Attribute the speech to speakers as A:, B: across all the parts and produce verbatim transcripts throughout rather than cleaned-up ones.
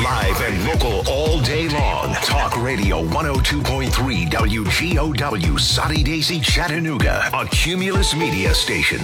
A: Live and local all day long. Talk Radio one oh two point three W G O W, Soddy Daisy, Chattanooga, a Cumulus Media station.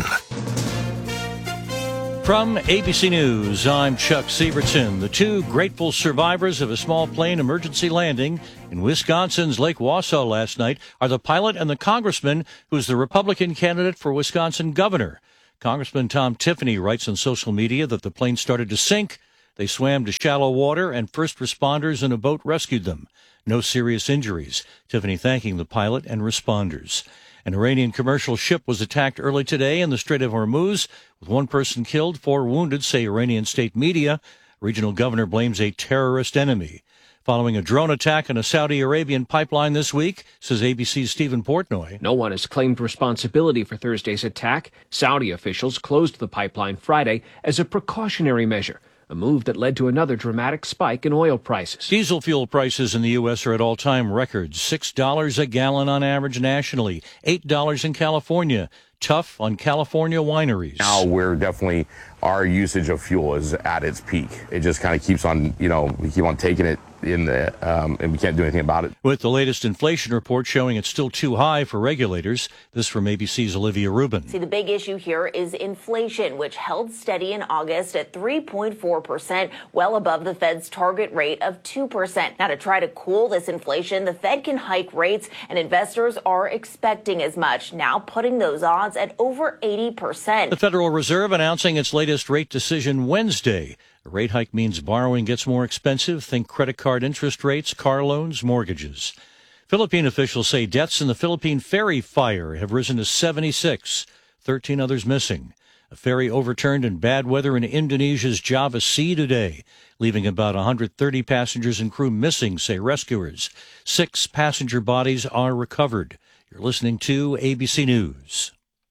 B: From A B C News, I'm Chuck Sievertson. The two grateful survivors of a small plane emergency landing in Wisconsin's Lake Wausau last night are the pilot and the congressman who's the Republican candidate for Wisconsin governor. Congressman Tom Tiffany writes on social media that the plane started to sink. They swam to shallow water, and first responders in a boat rescued them. No serious injuries. Tiffany thanking the pilot and responders. An Iranian commercial ship was attacked early today in the Strait of Hormuz, with one person killed, four wounded, say Iranian state media. Regional governor blames a terrorist enemy. Following a drone attack on a Saudi Arabian pipeline this week, says A B C's Stephen Portnoy.
C: No one has claimed responsibility for Thursday's attack. Saudi officials closed the pipeline Friday as a precautionary measure, a move that led to another dramatic spike in oil prices.
B: Diesel fuel prices in the U S are at all-time records. six dollars a gallon on average nationally, eight dollars in California. Tough on California wineries.
D: Now we're definitely, our usage of fuel is at its peak. It just kind of keeps on, you know, we keep on taking it in the, um, and we can't do anything about it.
B: With the latest inflation report showing it's still too high for regulators. This from A B C's Olivia Rubin.
E: See, the big issue here is inflation, which held steady in August at three point four percent, well above the Fed's target rate of two percent. Now, to try to cool this inflation, the Fed can hike rates, and investors are expecting as much, now putting those odds at over eighty percent.
B: The Federal Reserve announcing its latest rate decision Wednesday. A rate hike means borrowing gets more expensive. Think credit card interest rates, car loans, mortgages. Philippine officials say deaths in the Philippine ferry fire have risen to seventy-six, thirteen others missing. A ferry overturned in bad weather in Indonesia's Java Sea today, leaving about one hundred thirty passengers and crew missing, say rescuers. Six passenger bodies are recovered. You're listening to A B C News.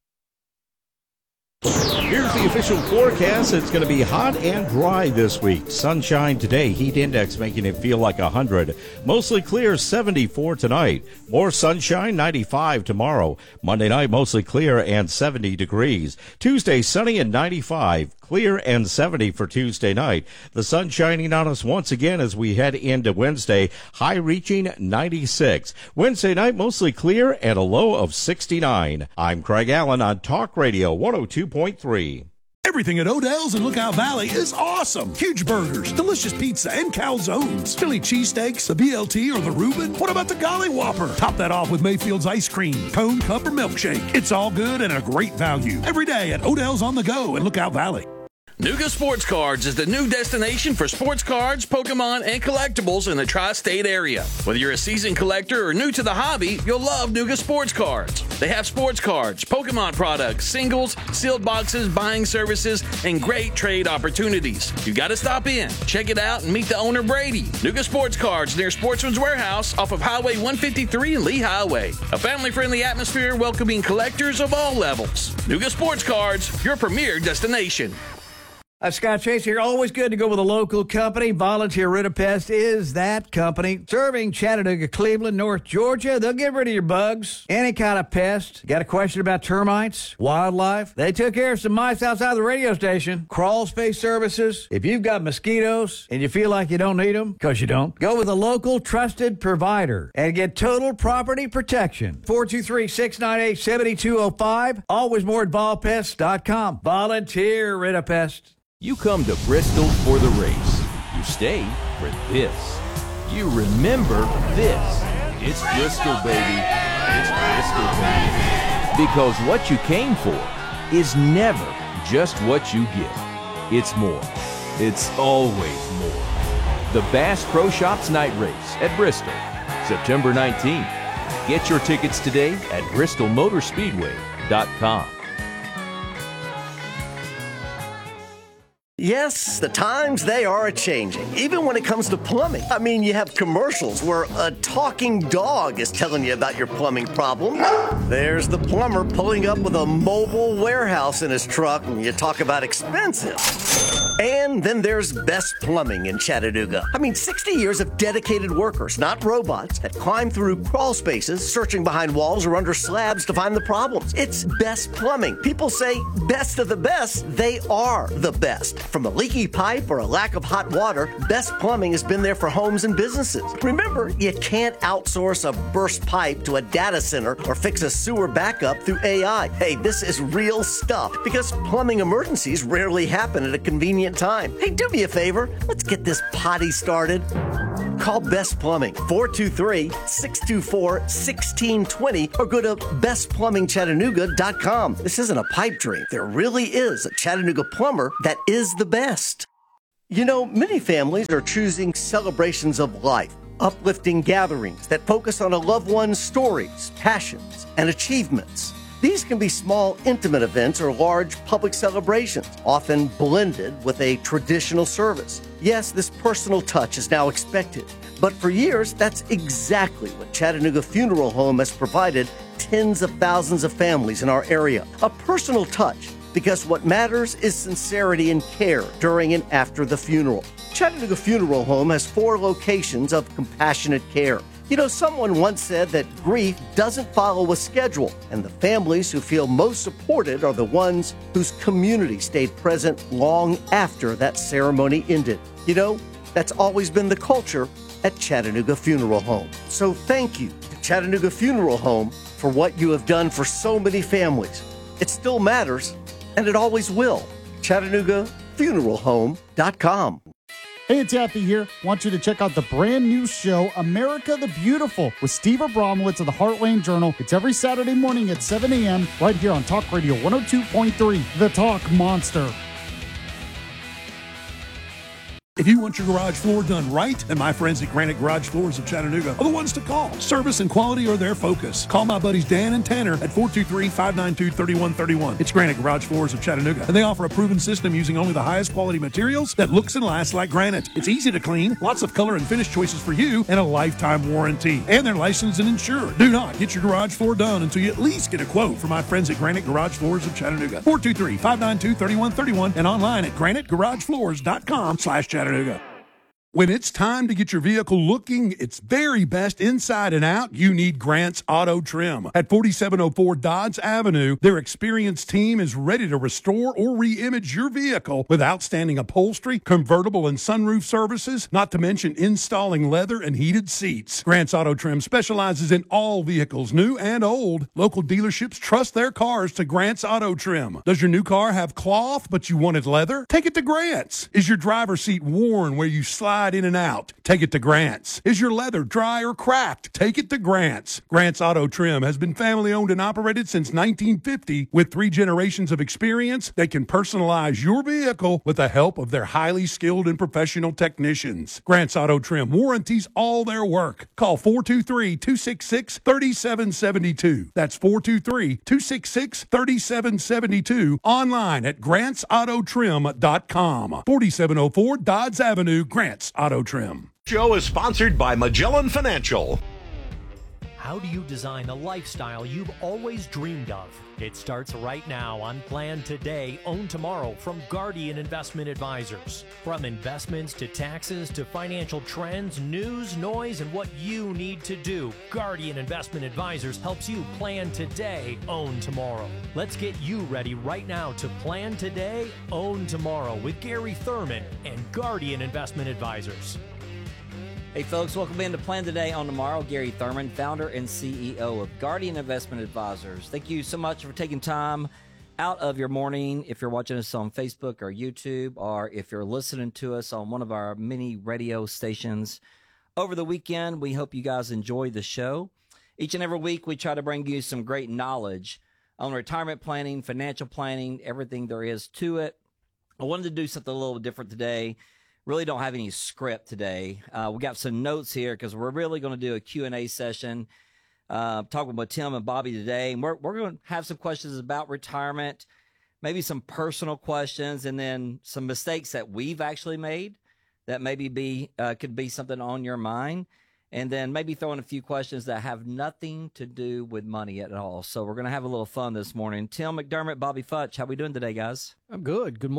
F: Here's the official forecast. It's going to be hot and dry this week. Sunshine today, heat index making it feel like one hundred. Mostly clear, seventy-four tonight. More sunshine, ninety-five tomorrow. Monday night, mostly clear and seventy degrees. Tuesday, sunny and ninety-five. Clear and seventy for Tuesday night. The sun shining on us once again as we head into Wednesday. High reaching ninety-six. Wednesday night, mostly clear and a low of sixty-nine. I'm Craig Allen on Talk Radio one oh two point three.
G: Everything at Odell's in Lookout Valley is awesome. Huge burgers, delicious pizza, and calzones. Philly cheesesteaks, the B L T, or the Reuben. What about the Golly Whopper? Top that off with Mayfield's ice cream, cone, cup, or milkshake. It's all good and a great value. Every day at Odell's on the go in Lookout Valley.
H: Nuga Sports Cards is the new destination for sports cards, Pokemon, and collectibles in the tri-state area. Whether you're a seasoned collector or new to the hobby, you'll love Nuga Sports Cards. They have sports cards, Pokemon products, singles, sealed boxes, buying services, and great trade opportunities. You got to stop in, check it out, and meet the owner, Brady. Nuga Sports Cards near Sportsman's Warehouse off of Highway one fifty-three and Lee Highway. A family-friendly atmosphere welcoming collectors of all levels. Nuga Sports Cards, your premier destination.
I: I'm Scott Chase here. Always good to go with a local company. Volunteer Rid-A-Pest is that company. Serving Chattanooga, Cleveland, North Georgia. They'll get rid of your bugs, any kind of pest. Got a question about termites, wildlife? They took care of some mice outside the radio station. Crawl space services. If you've got mosquitoes and you feel like you don't need them, because you don't, go with a local trusted provider and get total property protection. four two three, six nine eight, seven two zero five. Always more at vol pest dot com. Volunteer Rid-A-Pest.
J: You come to Bristol for the race. You stay for this. You remember this. It's Bristol, baby. It's Bristol, baby. Because what you came for is never just what you get. It's more. It's always more. The Bass Pro Shops Night Race at Bristol, September nineteenth. Get your tickets today at bristol motor speedway dot com.
K: Yes, the times, they are a-changing, even when it comes to plumbing. I mean, you have commercials where a talking dog is telling you about your plumbing problem. There's the plumber pulling up with a mobile warehouse in his truck, and you talk about expensive. And then there's Best Plumbing in Chattanooga. I mean, sixty years of dedicated workers, not robots, that climb through crawl spaces, searching behind walls or under slabs to find the problems. It's Best Plumbing. People say best of the best. They are the best. From a leaky pipe or a lack of hot water, Best Plumbing has been there for homes and businesses. Remember, you can't outsource a burst pipe to a data center or fix a sewer backup through A I. Hey, this is real stuff because plumbing emergencies rarely happen at a convenient time. Hey, do me a favor. Let's get this potty started. Call Best Plumbing, four two three, six two four, one six two zero, or go to best plumbing chattanooga dot com. This isn't a pipe dream. There really is a Chattanooga plumber that is the best. You know, many families are choosing celebrations of life, uplifting gatherings that focus on a loved one's stories, passions, and achievements. These can be small, intimate events or large public celebrations, often blended with a traditional service. Yes, this personal touch is now expected, but for years, that's exactly what Chattanooga Funeral Home has provided tens of thousands of families in our area. A personal touch, because what matters is sincerity and care during and after the funeral. Chattanooga Funeral Home has four locations of compassionate care. You know, someone once said that grief doesn't follow a schedule, and the families who feel most supported are the ones whose community stayed present long after that ceremony ended. You know, that's always been the culture at Chattanooga Funeral Home. So thank you to Chattanooga Funeral Home for what you have done for so many families. It still matters, and it always will. Chattanooga Funeral Home dot com.
L: Hey, it's Yappy here. Want you to check out the brand new show, America the Beautiful, with Steve Abramowitz of the Heartland Journal. It's every Saturday morning at seven a.m. right here on Talk Radio one oh two point three, The Talk Monster.
G: If you want your garage floor done right, then my friends at Granite Garage Floors of Chattanooga are the ones to call. Service and quality are their focus. Call my buddies Dan and Tanner at four two three, five nine two, three one three one. It's Granite Garage Floors of Chattanooga, and they offer a proven system using only the highest quality materials that looks and lasts like granite. It's easy to clean, lots of color and finish choices for you, and a lifetime warranty. And they're licensed and insured. Do not get your garage floor done until you at least get a quote from my friends at Granite Garage Floors of Chattanooga. four two three, five nine two, three one three one and online at granite garage floors dot com slash Chattanooga. When it's time to get your vehicle looking its very best inside and out, you need Grant's Auto Trim. At forty-seven oh four Dodge Avenue, their experienced team is ready to restore or re-image your vehicle with outstanding upholstery, convertible and sunroof services, not to mention installing leather and heated seats. Grant's Auto Trim specializes in all vehicles, new and old. Local dealerships trust their cars to Grant's Auto Trim. Does your new car have cloth but you wanted leather? Take it to Grant's. Is your driver's seat worn where you slide in and out? Take it to Grant's. Is your leather dry or cracked? Take it to Grant's. Grant's Auto Trim has been family owned and operated since nineteen fifty. With three generations of experience, they can personalize your vehicle with the help of their highly skilled and professional technicians. Grant's Auto Trim warranties all their work. Call four two three, two six six, three seven seven two. That's four two three, two six six, three seven seven two. Online at grants auto trim dot com. forty-seven oh four Dodds Avenue, Grant's Auto Trim.
A: Show is sponsored by Magellan Financial.
M: How do you design a lifestyle you've always dreamed of? It starts right now on Plan Today, Own Tomorrow from Guardian Investment Advisors. From investments to taxes to financial trends, news, noise, and what you need to do, Guardian Investment Advisors helps you plan today, own tomorrow. Let's get you ready right now to Plan Today, Own Tomorrow with Gary Thurman and Guardian Investment Advisors.
N: Hey folks, welcome in to Plan Today, Own Tomorrow. Gary Thurman, founder and C E O of Guardian Investment Advisors. Thank you so much for taking time out of your morning. If you're watching us on Facebook or YouTube, or if you're listening to us on one of our many radio stations over the weekend, we hope you guys enjoy the show. Each and every week, we try to bring you some great knowledge on retirement planning, financial planning, everything there is to it. I wanted to do something a little different today. Really don't have any script today. Uh, we got some notes here because we're really going to do a Q and A session, uh, talking with Tim and Bobby today. And we're, we're going to have some questions about retirement, maybe some personal questions, and then some mistakes that we've actually made that maybe be uh, could be something on your mind. And then maybe throw in a few questions that have nothing to do with money at all. So we're going to have a little fun this morning. Tim McDermott, Bobby Futch, how we doing today, guys?
O: I'm good. Good morning.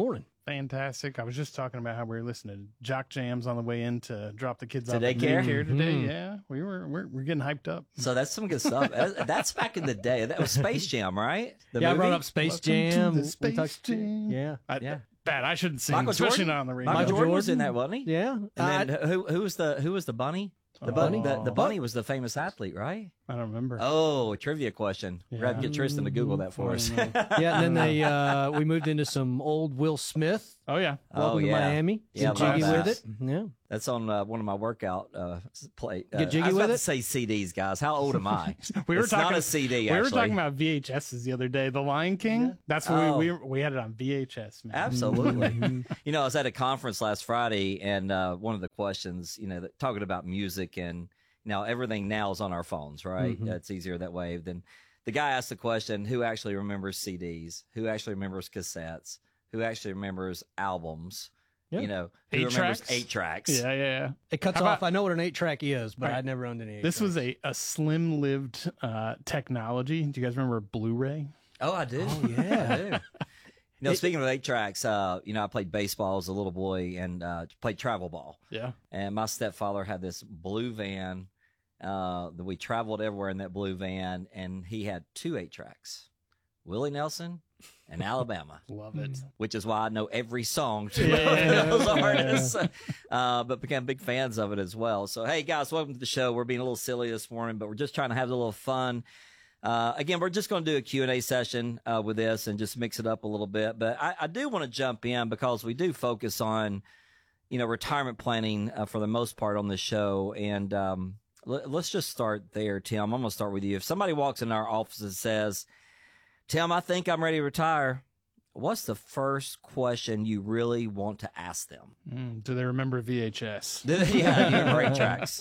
O: Fantastic. I was just talking about how we were listening to jock jams on the way in to drop the kids
N: To
O: off at
N: daycare?
O: daycare today.
N: Mhm.
O: Yeah, we were we're, we're getting hyped up.
N: So that's some good stuff. That's- That's back in the day. That was Space Jam, right? The
P: Yeah, I brought
N: movie?
P: up Space
O: Welcome to
P: Jam.
O: the
P: We
O: Space
P: talked-
O: Jam.
P: Yeah.
O: I,
N: Yeah.
O: Bad. I shouldn't sing,
N: Michael
O: especially
N: Jordan?
O: not on the radio.
N: Michael Jordan was in that, wasn't he?
P: Yeah.
N: And then who who was the who was the bunny? The bunny. The, the bunny was the famous athlete, right?
O: I don't remember.
N: Oh, trivia question. We're going to get Tristan to Google that for us.
P: Yeah, and then they uh, we moved into some old Will Smith.
O: Oh yeah.
P: Welcome
N: oh,
P: to
N: yeah.
P: Miami.
N: Yeah,
P: Get jiggy
N: love
P: with
N: that.
P: it. Yeah.
N: That's on uh, one of my workout uh, play. Uh,
P: Get jiggy
N: I was
P: with
N: about
P: it?
N: to say C Ds, guys. How old am I?
O: We were
N: it's
O: talking
N: not a C D.
O: We
N: actually.
O: were talking about V H Ses the other day. The Lion King. That's what
N: Oh.
O: we, we we had it on V H S. Man.
N: Absolutely. You know, I was at a conference last Friday, and uh, one of the questions, you know, that, talking about music, and now everything now is on our phones, right?
P: Mhm.
N: It's easier that way. Then the guy asked the question, who actually remembers C Ds? Who actually remembers cassettes? Who actually remembers albums?
P: Yeah.
N: You know, who
O: Eight
N: remembers
O: tracks?
N: eight tracks?
O: Yeah, yeah, yeah.
P: It cuts
O: How
P: off.
O: about-
P: I know what an eight track is, but
O: Right.
P: I'd never owned an eight.
O: This was a, a slim-lived uh, technology. Do you guys remember Blu-ray?
N: Oh, I do.
P: Oh, yeah.
N: I do. You know, speaking of eight tracks, uh, you know, I played baseball as a little boy and uh, played travel ball.
O: Yeah.
N: And my stepfather had this blue van uh, that we traveled everywhere in that blue van, and he had two eight tracks, Willie Nelson and Alabama.
O: Love it.
N: Which is why I know every song to
O: Yeah.
N: those artists, uh, but became big fans of it as well. So, hey, guys, welcome to the show. We're being a little silly this morning, but we're just trying to have a little fun. Uh, again, we're just going to do a Q and A session uh, with this and just mix it up a little bit. But I, I do want to jump in because we do focus on, you know, retirement planning uh, for the most part on this show. And um, l- let's just start there, Tim. I'm going to start with you. If somebody walks in our office and says, Tim, I think I'm ready to retire, what's the first question you really want to ask them?
O: Mm, do they remember V H S?
N: Yeah, you remember eight tracks.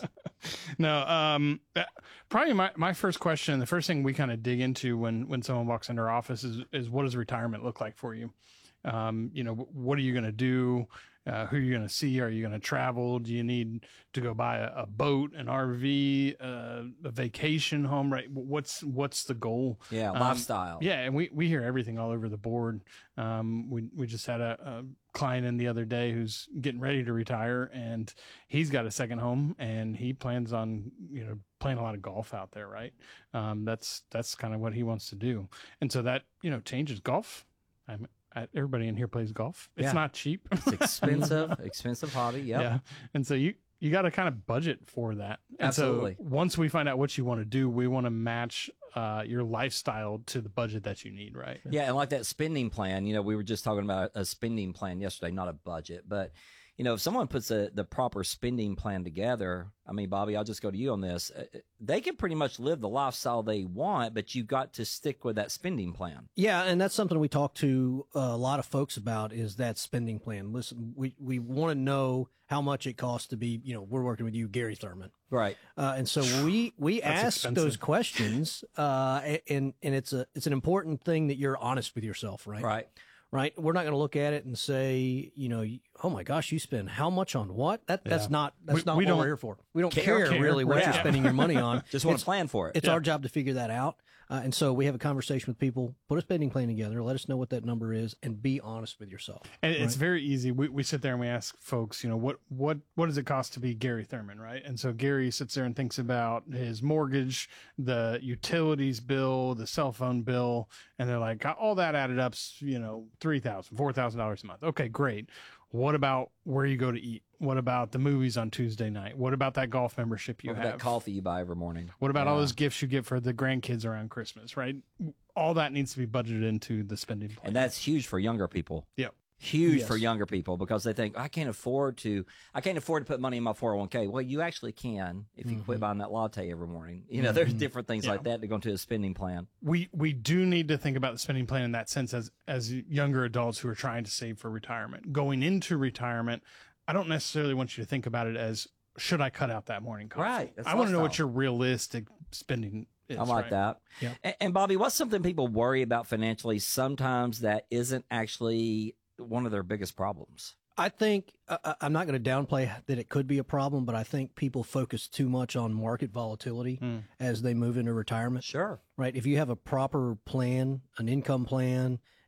O: No, um, uh, probably my, my first question, the first thing we kind of dig into when, when someone walks into our office is, is what does retirement look like for you? Um, you know, what are you going to do? Uh, who are you going to see? Are you going to travel? Do you need to go buy a, a boat, an R V, uh, a vacation home? Right? What's what's the goal?
N: Yeah,
O: Um,
N: lifestyle.
O: Yeah, and we, we hear everything all over the board. Um, we we just had a, a client in the other day who's getting ready to retire, and he's got a second home, and he plans on you know playing a lot of golf out there. Right? Um, that's that's kind of what he wants to do, and so that you know changes golf. I'm. I, everybody in here plays golf. It's
N: Yeah.
O: not cheap.
N: It's expensive, expensive hobby. Yep.
O: Yeah. And so you, you got to kind of budget for that. And
N: Absolutely.
O: so once we find out what you want to do, we want to match uh, your lifestyle to the budget that you need, right?
N: Yeah, and like that spending plan, you know, we were just talking about a spending plan yesterday, not a budget, but you know, if someone puts a, the proper spending plan together, I mean, Bobby, I'll just go to you on this. uh, They can pretty much live the lifestyle they want, but you've got to stick with that spending plan.
P: Yeah, and that's something we talk to a lot of folks about is that spending plan. Listen, we, we want to know how much it costs to be, you know, we're working with you, Gary Thurman.
N: Right.
P: Uh, and so we, we
O: That's
P: ask
O: expensive.
P: those questions, uh, and, and it's a, it's an important thing that you're honest with yourself, right?
N: Right.
P: Right. We're not going to look at it and say, you know, oh my gosh, you spend how much on what? That that's
O: Yeah.
P: not that's
O: We-
P: not
O: we
P: what
O: don't
P: we're here for. We don't
N: care,
P: care,
N: care,
P: really what
N: right.
P: you're spending your money on.
N: Just want
P: It's-
N: to plan for it.
P: It's
O: Yeah.
P: our job to figure that out. Uh, and so we have a conversation with people, put a spending plan together, let us know what that number is, and be honest with yourself.
O: And it's very easy. We, we sit there and we ask folks, you know, what, what, what does it cost to be Gary Thurman, right? And so Gary sits there and thinks about his mortgage, the utilities bill, the cell phone bill, and they're like, all that added up, you know, three thousand dollars, four thousand dollars a month. Okay, great. What about where you go to eat? What about the movies on Tuesday night? What about that golf membership you
N: Or
O: have?
N: that coffee you buy every morning.
O: What about all
N: Yeah.
O: those gifts you get for the grandkids around Christmas, right? All that needs to be budgeted into the spending plan.
N: And that's huge for younger people.
O: Yep.
N: Huge
O: Yes.
N: for younger people because they think I can't afford to. I can't afford to put money in my four oh one k. Well, you actually can if you quit buying that latte every morning. You know, there's different things like that to go into a spending plan.
O: we we do need to think about the spending plan in that sense as as younger adults who are trying to save for retirement. Going into retirement, I don't necessarily want you to think about it as should I cut out that morning coffee?
N: Right. That's
O: I want to know what
N: lifestyle.
O: your realistic spending is.
N: I like
O: right?
N: that.
P: Yeah.
N: And, and Bobby, what's something people worry about financially sometimes that isn't actually one of their biggest problems?
P: I think uh, I'm not going to downplay that it could be a problem, but I think people focus too much on market volatility
O: Mm.
P: as they move into retirement.
N: Sure.
P: Right. If you have a proper plan, an income plan,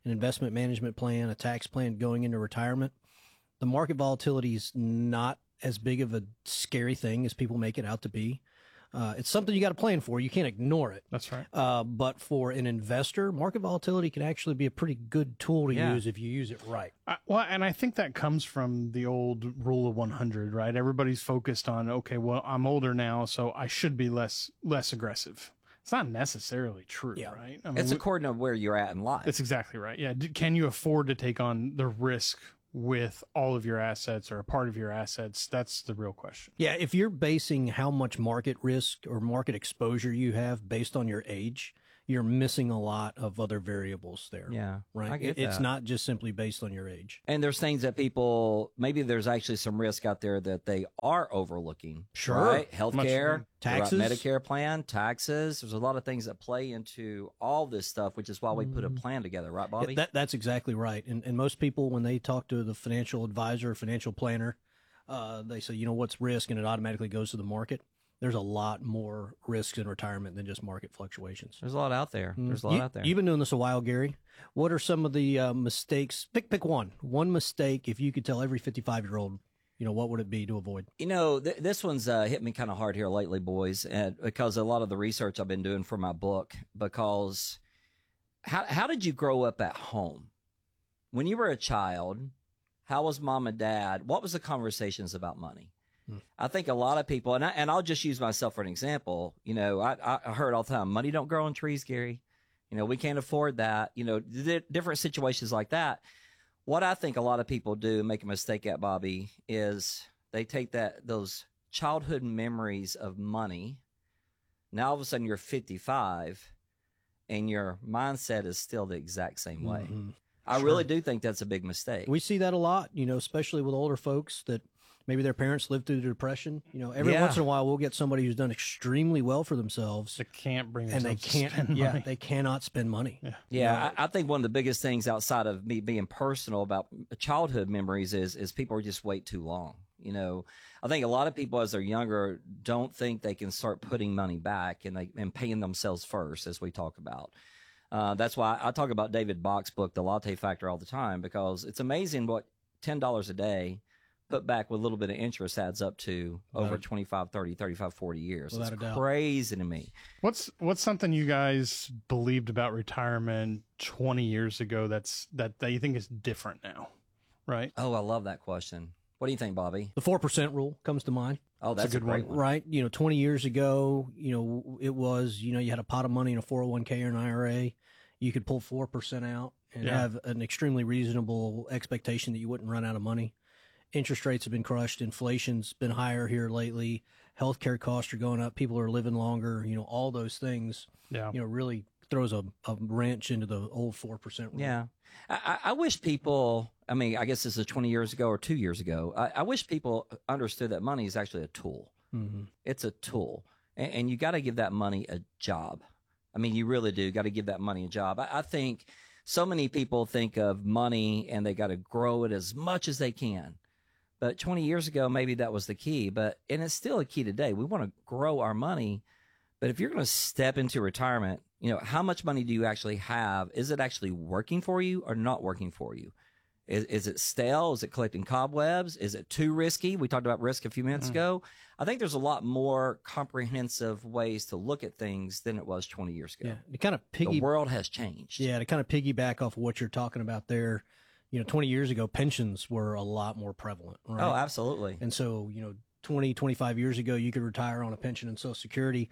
P: an investment management plan, a tax plan going into retirement, the market volatility is not as big of a scary thing as people make it out to be. Uh, it's something you got to plan for. You can't ignore it.
O: That's right.
P: Uh, but for an investor, market volatility can actually be a pretty good tool to
O: Yeah.
P: use if you use it right.
O: I, well, and I think that comes from the old rule of one hundred, right? Everybody's focused on, okay, well, I'm older now, so I should be less less aggressive. It's not necessarily true, right? I mean,
N: It's
O: we-
N: according to where you're at in life.
O: That's exactly right. Yeah. D- Can you afford to take on the risk with all of your assets or a part of your assets? That's the real question.
P: Yeah, if you're basing how much market risk or market exposure you have based on your age, you're missing a lot of other variables there.
N: Yeah,
P: right.
N: I get
P: It- It's
N: that.
P: not just simply based on your age.
N: And there's things that people, maybe there's actually some risk out there that they are overlooking.
P: Sure.
N: Right?
P: Much-
N: Healthcare,
P: taxes.
N: Medicare plan, taxes. There's a lot of things that play into all this stuff, which is why we put a plan together, right, Bobby?
P: Yeah, that, that's exactly right. And, and most people, when they talk to the financial advisor, financial planner, uh, they say, you know, what's risk? And it automatically goes to the market. There's a lot more risks in retirement than just market fluctuations.
N: There's a lot out there. There's a lot
P: You-
N: out there.
P: You've been doing this a while, Gary. What are some of the uh, mistakes? Pick pick one. One mistake, if you could tell every fifty-five-year-old, you know, what would it be to avoid?
N: You know, th- this one's uh, hit me kind of hard here lately, boys, and because a lot of the research I've been doing for my book. Because how how did you grow up at home when you were a child? How was mom and dad? What was the conversations about money?
P: Hmm.
N: I think a lot of people, and I, and I'll just use myself for an example. You know, I, I heard all the time, money don't grow on trees, Gary. You know, we can't afford that. You know, di different situations like that. What I think a lot of people do make a mistake at, Bobby, is they take that those childhood memories of money. Now all of a sudden you're fifty-five, and your mindset is still the exact same way.
P: Mhm.
N: I
P: Sure.
N: really do think that's a big mistake.
P: We see that a lot, you know, especially with older folks that maybe their parents lived through the Depression. You know, every
N: Yeah.
P: once in a while we'll get somebody who's done extremely well for themselves.
O: They can't bring
P: and they
O: themselves to
P: can't.
O: spend
P: Yeah,
O: money.
P: they cannot spend money. Yeah.
N: Yeah, I, I think one of the biggest things outside of me being personal about childhood memories is is people just wait too long. You know, I think a lot of people as they're younger don't think they can start putting money back and they and paying themselves first, as we talk about. Uh, that's why I talk about David Bach's book, The Latte Factor, all the time, because it's amazing what ten dollars a day put back with a little bit of interest adds up to
O: Without
N: over
O: a-
N: twenty-five, thirty, thirty-five, forty years.
O: Without
N: It's
O: a doubt.
N: crazy to me.
O: What's what's something you guys believed about retirement twenty years ago that's that, that you think is different now, right?
N: Oh, I love that question. What do you think, Bobby?
P: The four percent rule comes to mind.
N: Oh, that's a, great one.
P: Right. You know, twenty years ago, you know, it was, you know, you had a pot of money in a four oh one K or an I R A. You could pull four percent out and
O: Yeah.
P: have an extremely reasonable expectation that you wouldn't run out of money. Interest rates have been crushed. Inflation's been higher here lately. Healthcare costs are going up. People are living longer. You know, all those things,
O: Yeah.
P: you know, really throws a, a wrench into the old four percent rule.
N: Yeah. I, I I wish people, I mean, I guess this is twenty years ago or two years ago. I, I wish people understood that money is actually a tool.
P: Mm-hmm.
N: It's a tool. And, and you got to give that money a job. I mean, you really do got to give that money a job. I, I think so many people think of money and they got to grow it as much as they can. But twenty years ago, maybe that was the key. But, and it's still a key today. We want to grow our money. But if you're going to step into retirement, you know, how much money do you actually have? Is it actually working for you or not working for you? Is, is it stale? Is it collecting cobwebs? Is it too risky? We talked about risk a few minutes
P: Mm.
N: ago. I think there's a lot more comprehensive ways to look at things than it was twenty years ago.
P: Yeah, to kind of piggy.
N: The world has changed.
P: Yeah, to kind of piggyback off of what you're talking about there, you know, twenty years ago, pensions were a lot more prevalent. Right?
N: Oh, absolutely.
P: And so, you know, twenty, twenty-five years ago, you could retire on a pension and Social Security,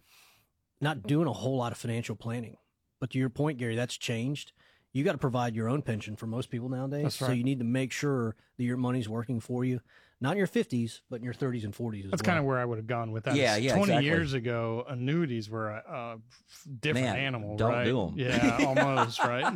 P: not doing a whole lot of financial planning. But to your point, Gary, that's changed. You got to provide your own pension for most people nowadays.
O: That's
P: So
O: right.
P: you need to make sure that your money's working for you, not in your fifties, but in your thirties and forties as
O: That's
P: well.
O: kind of where I would have gone with that.
N: Yeah,
O: It's
N: yeah,
O: twenty
N: exactly.
O: years ago, annuities were a, a different
N: Man,
O: animal,
N: don't
O: right?
N: do 'em.
O: Yeah, almost, right?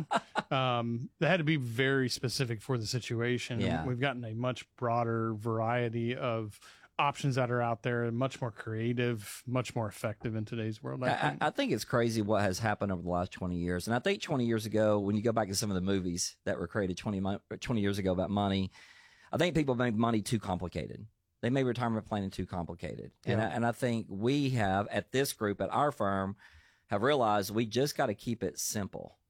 O: Um, they had to be very specific for the situation.
N: Yeah.
O: We've gotten a much broader variety of options that are out there, much more creative, much more effective in today's world. I
N: I,
O: think.
N: I I think it's crazy what has happened over the last twenty years. And I think twenty years ago, when you go back to some of the movies that were created twenty, mo- twenty years ago about money, I think people made money too complicated. They made retirement planning too complicated. And, I,
P: Yeah.
N: and I think we have, at this group, at our firm, have realized we just got to keep it simple.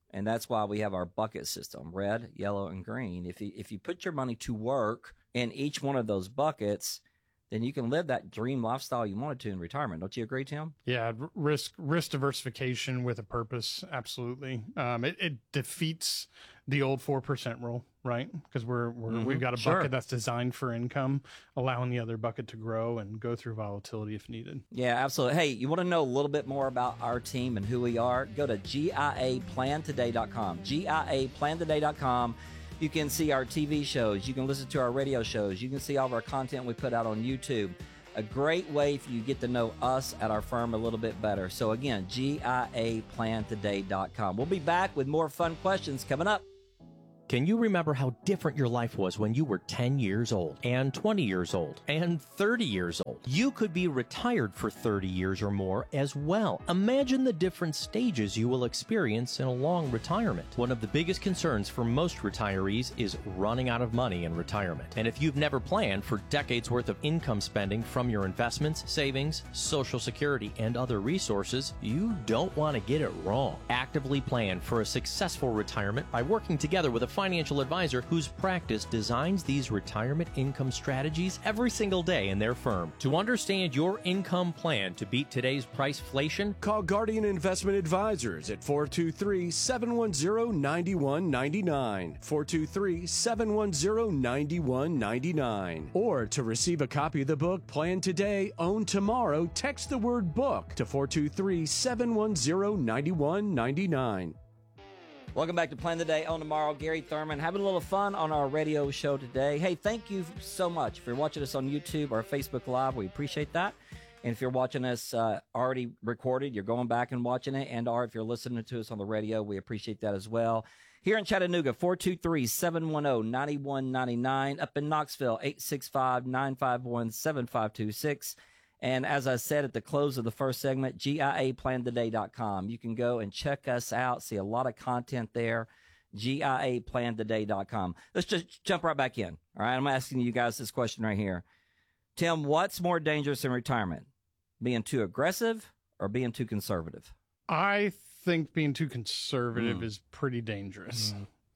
N: And that's why we have our bucket system, red, yellow, and green. If you, if you put your money to work in each one of those buckets, then you can live that dream lifestyle you wanted to in retirement. Don't you agree, Tim?
O: Yeah, r- risk risk diversification with a purpose, absolutely. Um, it, it defeats the old four percent rule, right? Because we're, we're
N: Mhm.
O: we've got a
N: Sure.
O: bucket that's designed for income, allowing the other bucket to grow and go through volatility if needed.
N: Yeah, absolutely. Hey, you want to know a little bit more about our team and who we are? Go to G I A plan today dot com. G I A plan today dot com. You can see our T V shows. You can listen to our radio shows. You can see all of our content we put out on YouTube. A great way for you to get to know us at our firm a little bit better. So again, G I A plan today dot com. We'll be back with more fun questions coming up.
Q: Can you remember how different your life was when you were ten years old and twenty years old and thirty years old? You could be retired for thirty years or more as well. Imagine the different stages you will experience in a long retirement. One of the biggest concerns for most retirees is running out of money in retirement. And if you've never planned for decades worth of income spending from your investments, savings, Social Security, and other resources, you don't want to get it wrong. Actively plan for a successful retirement by working together with a financial advisor whose practice designs these retirement income strategies every single day in their firm. To understand your income plan to beat today's priceflation,
R: call Guardian Investment Advisors at four two three, seven one zero, nine one nine nine, four two three, seven one zero, nine one nine nine. Or to receive a copy of the book Plan Today, Own Tomorrow, text the word book to four two three, seven one zero, nine one nine nine.
N: Welcome back to Plan the Day, Own Tomorrow. Gary Thurman having a little fun on our radio show today. Hey, thank you so much. If you're watching us on YouTube or Facebook Live, we appreciate that. And if you're watching us uh, already recorded, you're going back and watching it. And or if you're listening to us on the radio, we appreciate that as well. Here in Chattanooga, four two three, seven one zero, nine one nine nine. Up in Knoxville, eight six five, nine five one, seven five two six. And as I said at the close of the first segment, G I A plan today dot com. You can go and check us out, see a lot of content there, G I A plan today dot com. Let's just jump right back in. All right, I'm asking you guys this question right here. Tim, what's more dangerous in retirement? Being too aggressive or being too conservative?
O: I think being too conservative
N: Mm.
O: is pretty dangerous.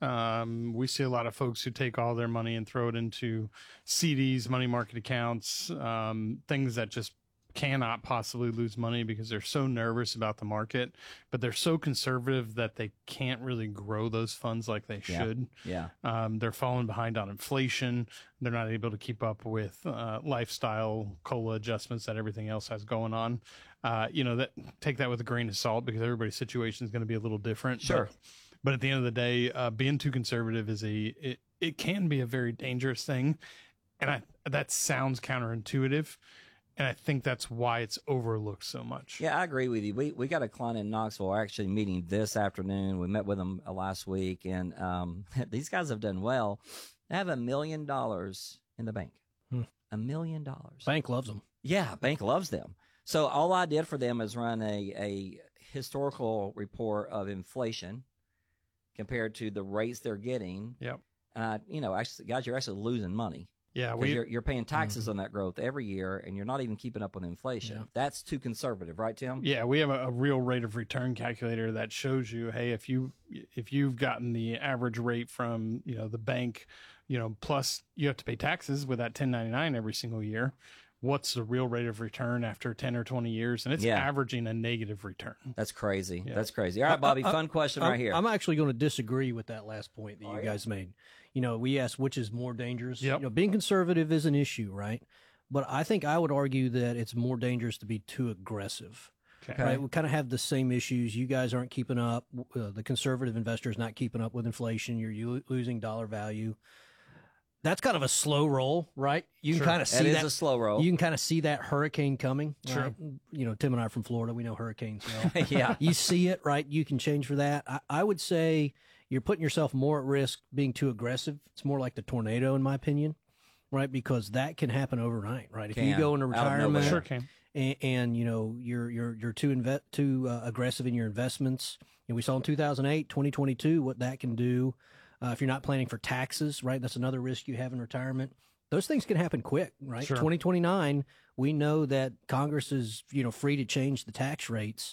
O: Um, we see a lot of folks who take all their money and throw it into C Ds, money market accounts, um, things that just cannot possibly lose money because they're so nervous about the market, but they're so conservative that they can't really grow those funds like they
N: Yeah.
O: should.
N: Yeah.
O: Um, they're falling behind on inflation. They're not able to keep up with uh, lifestyle COLA adjustments that everything else has going on. Uh, you know, that take that with a grain of salt because everybody's situation is going to be a little different.
N: Sure.
O: But, but at the end of the day, uh, being too conservative is a it, it can be a very dangerous thing, and I that sounds counterintuitive. And I think that's why it's overlooked so much.
N: Yeah, I agree with you. We we got a client in Knoxville. We're actually meeting this afternoon. We met with them uh, last week, and um, these guys have done well. They have a million dollars in the bank.
P: Hmm.
N: A million dollars.
P: Bank loves them.
N: Yeah, bank loves them. So all I did for them is run a, a historical report of inflation compared to the rates they're getting.
O: Yep.
N: And I, you know, actually, guys, you're actually losing money.
O: Yeah,
N: 'Cause
O: we
N: you're, you're paying taxes on that growth every year, and you're not even keeping up with inflation. That's too conservative, right, Tim?
O: Yeah, we have a, a real rate of return calculator that shows you, hey, if you if you've gotten the average rate from you know the bank, you know, plus you have to pay taxes with that ten ninety-nine every single year. What's the real rate of return after ten or twenty years? And it's
N: Yeah.
O: averaging a negative return.
N: That's crazy.
O: Yeah.
N: That's crazy. All right, Bobby, fun question
P: I'm,
N: right here.
P: I'm actually going to disagree with that last point that
N: Oh,
P: you
N: yeah.
P: guys made. You know, we asked which is more dangerous.
O: Yep.
P: You know, being conservative is an issue, right? But I think I would argue that it's more dangerous to be too aggressive.
O: Okay.
P: Right? We kind of have the same issues. You guys aren't keeping up. Uh, the conservative investor's not keeping up with inflation. You're u- losing dollar value. That's kind of a slow roll, right? You can
N: Sure.
P: kind of
N: That
P: see
N: is
P: that
N: a slow roll.
P: You can kind of see that hurricane coming.
O: Sure.
P: Right? You know, Tim and I are from Florida. We know hurricanes well.
N: Yeah.
P: You see it, right? You can change for that. I, I would say you're putting yourself more at risk being too aggressive. It's more like the tornado, in my opinion, right? Because that can happen overnight, right? If you
N: Can.
P: go into
N: Out of
P: retirement,
N: nowhere.
O: Sure can.
P: and, and you know you're you're you're too inve- too uh, aggressive in your investments. And we saw in two thousand eight, twenty twenty-two, what that can do. Uh, if you're not planning for taxes, right? That's another risk you have in retirement. Those things can happen quick, right?
O: Sure.
P: twenty twenty-nine, we know that Congress is, you know, free to change the tax rates.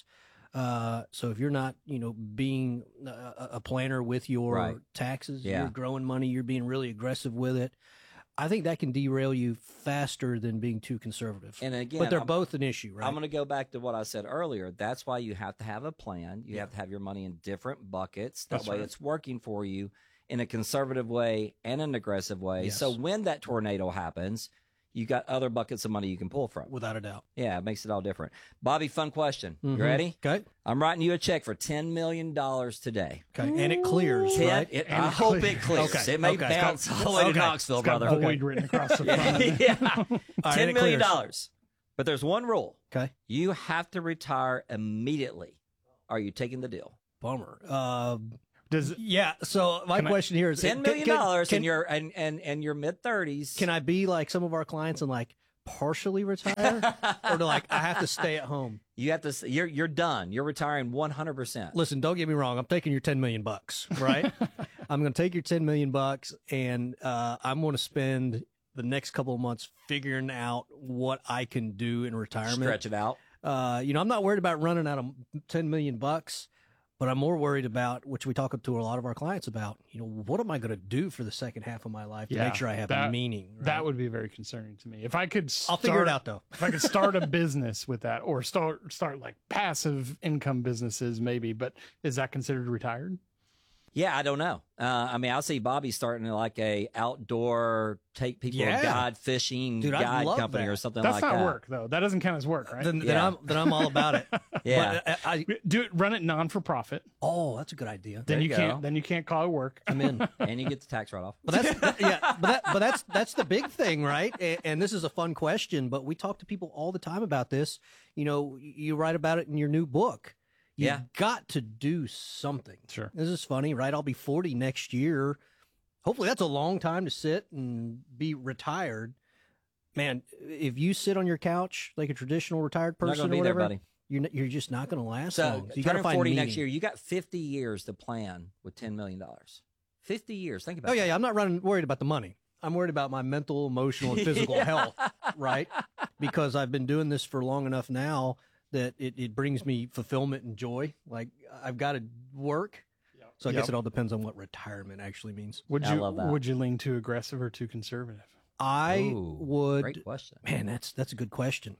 P: Uh, so if you're not, you know, being a, a planner with your
N: Right.
P: taxes,
N: Yeah.
P: you're growing money, you're being really aggressive with it. I think that can derail you faster than being too conservative.
N: And again,
P: but they're
N: I'm-
P: both an issue, right?
N: I'm going to go back to what I said earlier. That's why you have to have a plan. You have to have your money in different buckets. That
O: That's
N: way
O: right.
N: it's working for you in a conservative way and an aggressive way.
P: Yes.
N: So when that tornado happens, you got other buckets of money you can pull from.
P: Without a doubt.
N: Yeah, it makes it all different. Bobby, fun question.
P: Mhm.
N: You ready?
P: Okay.
N: I'm writing you a check for ten million dollars today.
P: Okay. And it clears,
N: ten,
P: right?
N: It,
O: And
N: I
O: it
N: hope
O: clears.
N: it clears.
P: Okay.
N: It may
P: Okay.
N: bounce all the way to
P: Okay.
N: Knoxville,
O: It's got
N: brother.
O: void written across the front of it.
N: yeah.
P: All right,
N: ten
P: and it
N: million
P: clears.
N: dollars. But there's one rule.
P: Okay.
N: You have to retire immediately. Are you taking the deal?
P: Bummer. Uh,
O: Does
P: yeah. So my
O: Can I-
P: question here is
N: Ten million dollars in your and and and your mid thirties.
P: Can I be like some of our clients and like partially retire, or do like I have to stay at home?
N: You have to. s- You're you're done. You're retiring one hundred percent.
P: Listen, don't get me wrong. I'm taking your ten million bucks, right? I'm going to take your ten million bucks, and uh, I'm going to spend the next couple of months figuring out what I can do in retirement.
N: Stretch it out.
P: Uh, you know, I'm not worried about running out of ten million bucks, but I'm more worried about, which we talk to a lot of our clients about, you know, what am I going to do for the second half of my life to make sure I have
O: that,
P: meaning? Right?
O: That would be very concerning to me. If I could start,
P: I'll figure it out, though.
O: If I could start a business with that, or start start like passive income businesses, maybe, but is that considered retired?
N: Yeah, I don't know. Uh, I mean, I'll see Bobby starting like a outdoor take people
P: Yeah.
N: guide fishing
P: Dude, I'd
N: guide
P: love
N: company
P: that.
N: or something
O: That's
N: like
O: not
N: that.
O: work though. That doesn't count as work, right?
P: Then, then
N: Yeah.
P: I'm then I'm all about it.
N: Yeah.
P: But I, I,
O: Do it. Run it non for profit.
P: oh, that's a good idea.
O: Then
N: There
O: you
N: you
O: can't.
N: go.
O: Then you can't call it work.
P: I'm in.
N: And you get the tax write off.
P: But that's yeah, but that but that's that's the big thing, right? And, and this is a fun question, but we talk to people all the time about this. You know, you write about it in your new book. You
N: Yeah.
P: got to do something.
O: Sure.
P: This is funny, right? I'll be forty next year. Hopefully that's a long time to sit and be retired. Man, if you sit on your couch like a traditional retired
N: Not
P: person
N: gonna
P: or
N: be there,
P: whatever,
N: buddy.
P: you're n- you're just not going to last
N: So
P: long. So you got to
N: turning
P: find
N: forty
P: meaning.
N: next year, you got fifty years to plan with ten million dollars. Fifty years. Think about
P: Oh yeah,
N: that.
P: yeah. I'm not running worried about the money. I'm worried about my mental, emotional, and physical
N: Yeah.
P: health, right? Because I've been doing this for long enough now that it, it brings me fulfillment and joy. Like I've got to work. So I
O: Yep.
P: guess it all depends on what retirement actually means.
O: Would
N: I
O: you
N: love that.
O: would you lean too aggressive or too conservative?
P: I
N: Ooh,
P: would.
N: Great question.
P: Man, that's that's a good question.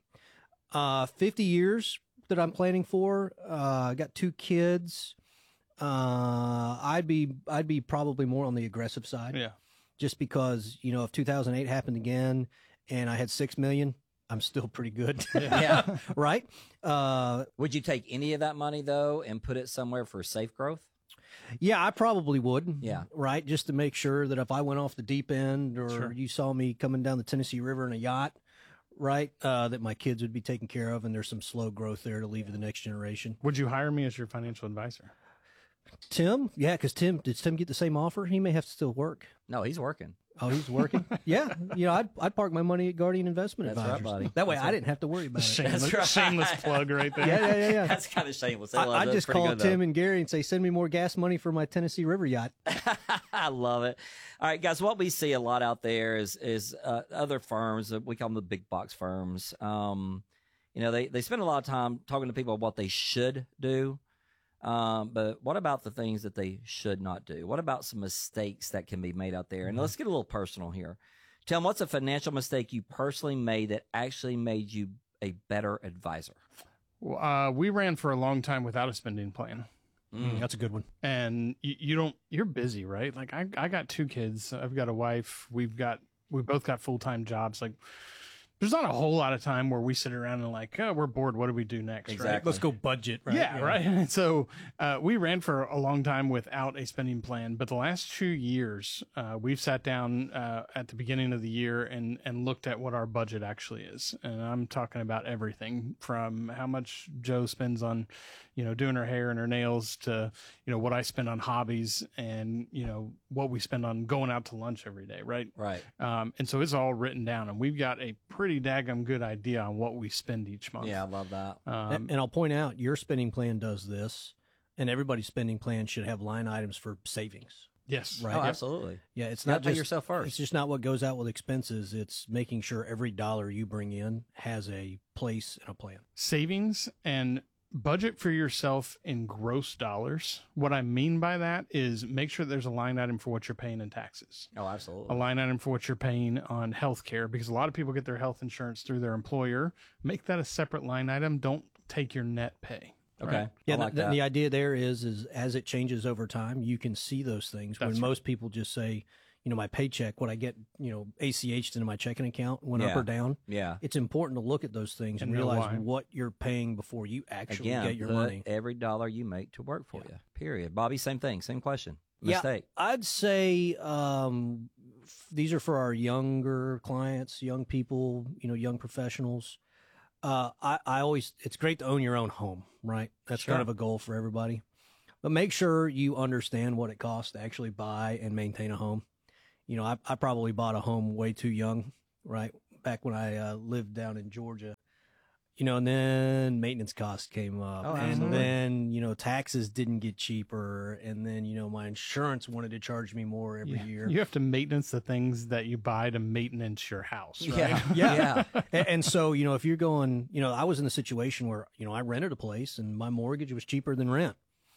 P: Uh, fifty years that I'm planning for. Uh, I got two kids. Uh, I'd be I'd be probably more on the aggressive side.
O: Yeah.
P: Just because, you know, if two thousand eight happened again and I had six million, I'm still pretty good.
N: Yeah.
P: Right. Uh,
N: Would you take any of that money though and put it somewhere for safe growth?
P: yeah, I probably would.
N: Yeah.
P: Right. Just to make sure that if I went off the deep end or
O: Sure.
P: you saw me coming down the Tennessee River in a yacht, right, uh, that my kids would be taken care of and there's some slow growth there to leave to the next generation.
O: Would you hire me as your financial advisor?
P: Tim? Yeah, because Tim, did Tim get the same offer? He may have to still work.
N: No, he's working.
P: Oh, he's working? Yeah. You know, I'd, I'd park my money at Guardian Investment
N: That's right,
P: Advisors.
N: buddy.
P: That way
N: That's
P: I
N: right.
P: didn't have to worry about it.
O: Shameless,
N: right.
O: shameless plug right there.
P: Yeah, yeah, yeah, yeah.
N: That's kind of shameless.
P: I,
N: was.
P: I
N: That's
P: just
N: pretty
P: call
N: good,
P: Tim
N: though.
P: and Gary and say, send me more gas money for my Tennessee River yacht.
N: I love it. All right, guys. What we see a lot out there is is uh, other firms. uh, We call them the big box firms. Um, you know, they they spend a lot of time talking to people about what they should do. Um, but what about the things that they should not do? What about some mistakes that can be made out there? And let's get a little personal here. Tim, what's a financial mistake you personally made that actually made you a better advisor?
O: Well, Uh, we ran for a long time without a spending plan.
P: Mm, that's a good one.
O: And you, you don't, you're busy, right? Like I, I got two kids. I've got a wife. We've got, we both got full-time jobs. Like there's not a whole lot of time where we sit around and like, oh, we're bored. What do we do next?
N: Exactly.
O: Right?
P: Let's go budget, right?
O: Yeah, right. And so uh, we ran for a long time without a spending plan, but the last two years, uh, we've sat down uh, at the beginning of the year and and looked at what our budget actually is, and I'm talking about everything from how much Joe spends on, you know, doing her hair and her nails to, you know, what I spend on hobbies and you know what we spend on going out to lunch every day, right?
N: Right.
O: Um, and so it's all written down, and we've got a pretty daggum good idea on what we spend each month.
N: Yeah, I love that.
O: Um,
P: and, and I'll point out your spending plan does this, and everybody's spending plan should have line items for savings.
O: Yes.
P: Right.
N: Oh, absolutely.
P: Yeah, it's
N: You
P: not
N: gotta pay
P: just
N: yourself first.
P: It's just not what goes out with expenses. It's making sure every dollar you bring in has a place and a plan.
O: Savings and budget for yourself in gross dollars. What I mean by that is make sure there's a line item for what you're paying in taxes.
N: Oh, absolutely.
O: A line item for what you're paying on health care, because a lot of people get their health insurance through their employer. Make that a separate line item. Don't take your net pay.
N: Okay.
O: Right?
P: Yeah,
N: I like
P: the,
N: that.
P: the idea there is, is as it changes over time, you can see those things.
O: That's
P: when
O: right.
P: most people just say, you know, my paycheck, what I get, you know, A C H'd into my checking account went
N: Yeah.
P: up or down.
N: Yeah.
P: It's important to look at those things and,
O: And know
P: realize
O: why.
P: what you're paying before you actually
N: Again,
P: get your
N: put
P: money.
N: every dollar you make to work for you. Period. Bobby, same thing, same question.
P: Yeah,
N: Mistake.
P: I'd say um, f- these are for our younger clients, young people, you know, young professionals. Uh, I, I always, it's great to own your own home, right? That's
N: Sure.
P: kind of a goal for everybody. But make sure you understand what it costs to actually buy and maintain a home. You know, I, I probably bought a home way too young, right? Back when I uh, lived down in Georgia. You know, and then maintenance costs came up.
N: Oh,
P: and
N: absolutely.
P: then, you know, taxes didn't get cheaper. And then, you know, my insurance wanted to charge me more every
O: Yeah.
P: year.
O: You have to maintenance the things that you buy to maintenance your house, right?
N: Yeah.
P: Yeah. and, and so, you know, if you're going, you know, I was in a situation where, you know, I rented a place and my mortgage was cheaper than rent.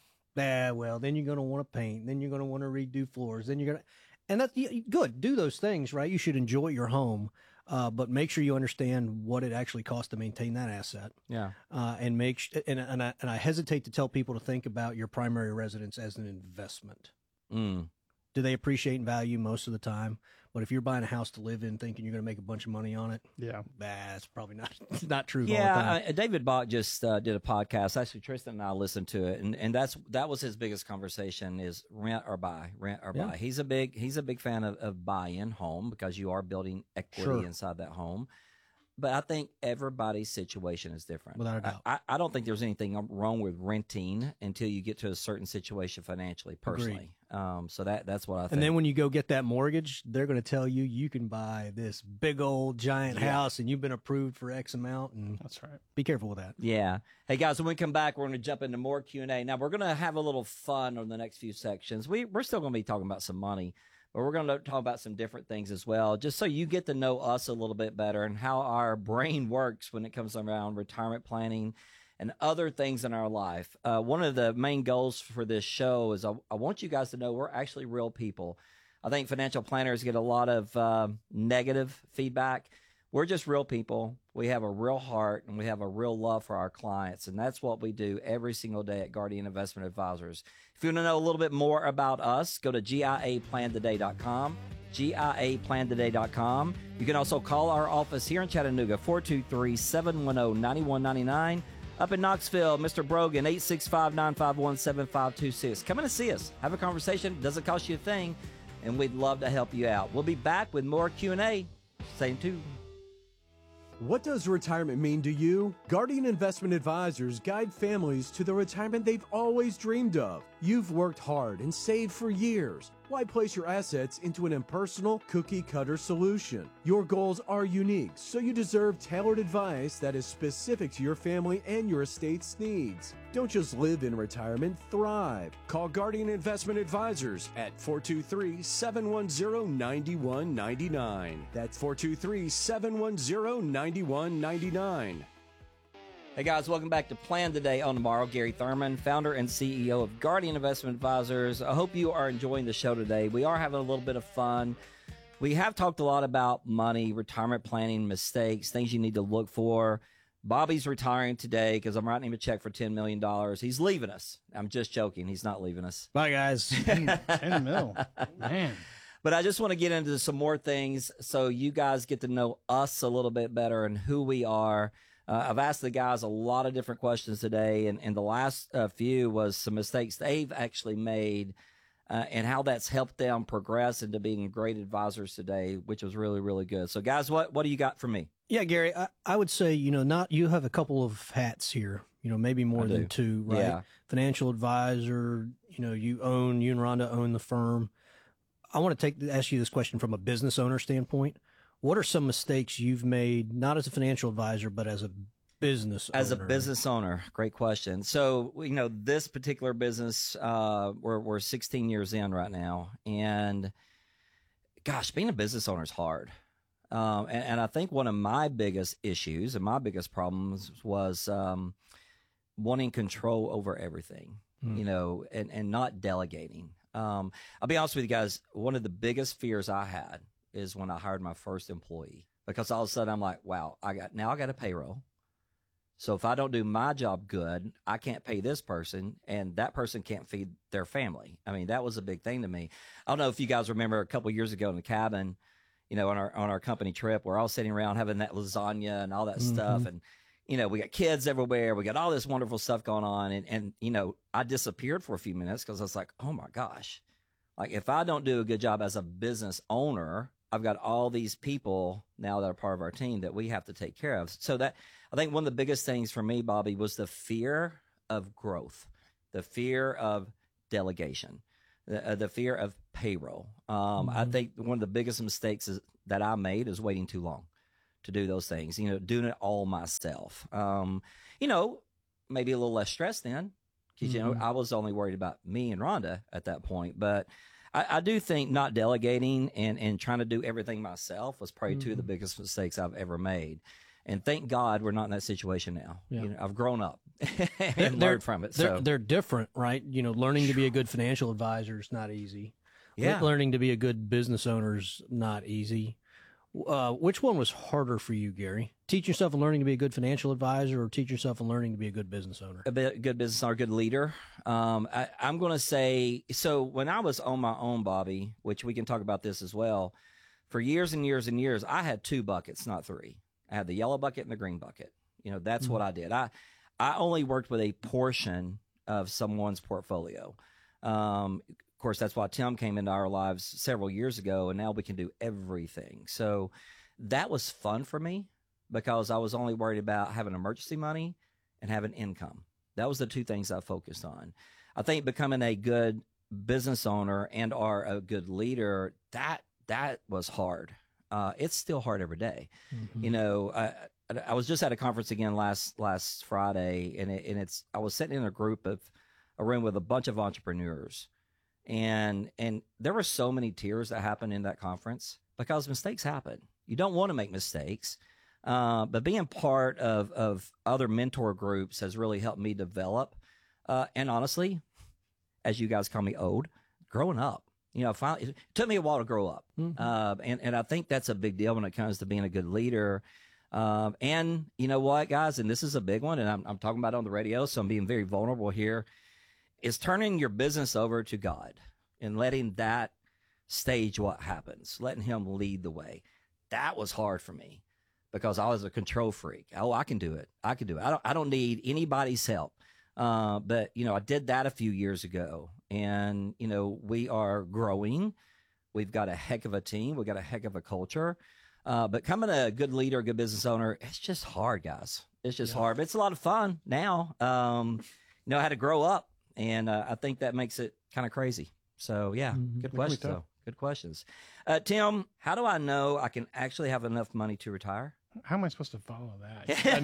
P: Ah, well, then you're going to want to paint. Then you're going to want to redo floors. Then you're going to, and that's y- good. Do those things, right? You should enjoy your home, uh, but make sure you understand what it actually costs to maintain that asset.
N: Yeah.
P: Uh, and make, sh- and, and I, and I hesitate to tell people to think about your primary residence as an investment.
N: Mm.
P: Do they appreciate and value most of the time? But if you're buying a house to live in thinking you're going to make a bunch of money on it,
O: Yeah.
P: that's probably not not true all the
N: Yeah,
P: time.
N: uh, David Bach just uh, did a podcast. Actually, Tristan and I listened to it, and, and that's that was his biggest conversation: is rent or buy, rent or
P: Yeah.
N: buy. He's a big he's a big fan of, of buy-in home because you are building equity
P: Sure.
N: inside that home. But I think everybody's situation is different.
P: Without a doubt.
N: I, I don't think there's anything wrong with renting until you get to a certain situation financially, personally. Um, so that that's what I think.
P: And then when you go get that mortgage, they're going to tell you you can buy this big old giant
N: Yeah.
P: house and you've been approved for X amount. And
O: That's right.
P: be careful with that.
N: Yeah. Hey, guys, when we come back, we're going to jump into more Q and A. Now, we're going to have a little fun on the next few sections. We, we're still going to be talking about some money, but we're going to talk about some different things as well, just so you get to know us a little bit better and how our brain works when it comes around retirement planning and other things in our life. Uh, one of the main goals for this show is I, I want you guys to know we're actually real people. I think financial planners get a lot of uh, negative feedback. We're just real people. We have a real heart and we have a real love for our clients. And that's what we do every single day at Guardian Investment Advisors. If you want to know a little bit more about us, go to G I A plan today dot com, G I A plan today dot com. You can also call our office here in Chattanooga, four two three, seven one zero, nine one nine nine. Up in Knoxville, Mister Brogan, eight six five, nine five one, seven five two six. Come in and see us. Have a conversation. Doesn't cost you a thing. And we'd love to help you out. We'll be back with more Q and A. Stay tuned.
R: What does retirement mean to you? Guardian Investment Advisors guide families to the retirement they've always dreamed of. You've worked hard and saved for years. Why place your assets into an impersonal, cookie-cutter solution? Your goals are unique, so you deserve tailored advice that is specific to your family and your estate's needs. Don't just live in retirement, thrive. Call Guardian Investment Advisors at four two three, seven one zero, nine one nine nine. That's four two three, seven one zero, nine one nine nine.
N: Hey guys, welcome back to Plan Today on Tomorrow. Gary Thurman, founder and C E O of Guardian Investment Advisors. I hope you are enjoying the show today. We are having a little bit of fun. We have talked a lot about money, retirement planning, mistakes, things you need to look for. Bobby's retiring today because I'm writing him a check for ten million dollars. He's leaving us. I'm just joking. He's not leaving us.
P: Bye, guys.
O: ten mil. Man.
N: But I just want to get into some more things so you guys get to know us a little bit better and who we are. Uh, I've asked the guys a lot of different questions today, and, and the last uh, few was some mistakes they've actually made uh, and how that's helped them progress into being great advisors today, which was really, really good. So, guys, what, what do you got for me?
P: Yeah, Gary, I, I would say, you know, not you have a couple of hats here, you know, maybe more
N: I
P: than
N: do.
P: two, right?
N: Yeah.
P: Financial advisor, you know, you own, you and Rhonda own the firm. I want to take ask you this question from a business owner standpoint. What are some mistakes you've made, not as a financial advisor, but as a business owner?
N: As a business owner, great question. So, you know, this particular business, uh, we're, we're sixteen years in right now. And gosh, being a business owner is hard. Um, and, and I think one of my biggest issues and my biggest problems was um, wanting control over everything, mm. you know, and, and not delegating. Um, I'll be honest with you guys. One of the biggest fears I had is when I hired my first employee, because all of a sudden I'm like, wow, I got, now I got a payroll. So if I don't do my job good, I can't pay this person, and that person can't feed their family. I mean, that was a big thing to me. I don't know if you guys remember a couple of years ago in the cabin, you know, on our, on our company trip, we're all sitting around having that lasagna and all that mm-hmm. stuff. And, you know, we got kids everywhere. We got all this wonderful stuff going on. And, and you know, I disappeared for a few minutes because I was like, oh my gosh, like if I don't do a good job as a business owner, I've got all these people now that are part of our team that we have to take care of. So that, I think one of the biggest things for me, Bobby, was the fear of growth, the fear of delegation, the, uh, the fear of payroll. Um, mm-hmm. I think one of the biggest mistakes is, that I made is waiting too long to do those things, you know, doing it all myself. Um, you know, maybe a little less stress then, because, mm-hmm. you know, I was only worried about me and Rhonda at that point. But I, I do think not delegating and, and trying to do everything myself was probably mm-hmm. two of the biggest mistakes I've ever made. And thank God we're not in that situation now. Yeah. You know, I've grown up and
P: they're,
N: learned from it.
P: They're,
N: so
P: they're different, right? You know, learning to be a good financial advisor is not easy.
N: Yeah.
P: Learning to be a good business owner is not easy. Uh, which one was harder for you, Gary? Teach yourself and learning to be a good financial advisor, or teach yourself and learning to be a good business owner?
N: A bit, good business owner, good leader. Um, I, I'm going to say, so when I was on my own, Bobby, which we can talk about this as well, for years and years and years, I had two buckets, not three. I had the yellow bucket and the green bucket. You know, that's mm-hmm. what I did. I, I only worked with a portion of someone's portfolio. Um, of course, that's why Tim came into our lives several years ago, and now we can do everything. So that was fun for me because I was only worried about having emergency money and having income. That was the two things I focused on. I think becoming a good business owner and or a good leader, that that was hard. Uh, it's still hard every day. Mm-hmm. You know, I, I was just at a conference again last last Friday, and it, and it's I was sitting in a group of a room with a bunch of entrepreneurs, and and there were so many tears that happened in that conference because mistakes happen. You don't want to make mistakes, uh, but being part of of other mentor groups has really helped me develop. Uh, and honestly, as you guys call me old, growing up. You know, finally, it took me a while to grow up. Mm-hmm. Uh, and, and I think that's a big deal when it comes to being a good leader. Um, and you know what, guys, and this is a big one, and I'm, I'm talking about it on the radio, so I'm being very vulnerable here, is turning your business over to God and letting that stage what happens, letting him lead the way. That was hard for me because I was a control freak. Oh, I can do it. I can do it. I don't, I don't need anybody's help. Uh, but, you know, I did that a few years ago, and, you know, we are growing. We've got a heck of a team. We've got a heck of a culture. Uh, but becoming a good leader, a good business owner, it's just hard, guys. It's just yeah. hard, but it's a lot of fun now. Um, you know, I had to grow up, and uh, I think that makes it kind of crazy. So, yeah, mm-hmm. good questions, though. Good questions. Uh, Tim, how do I know I can actually have enough money to retire?
O: How am I supposed to follow that? I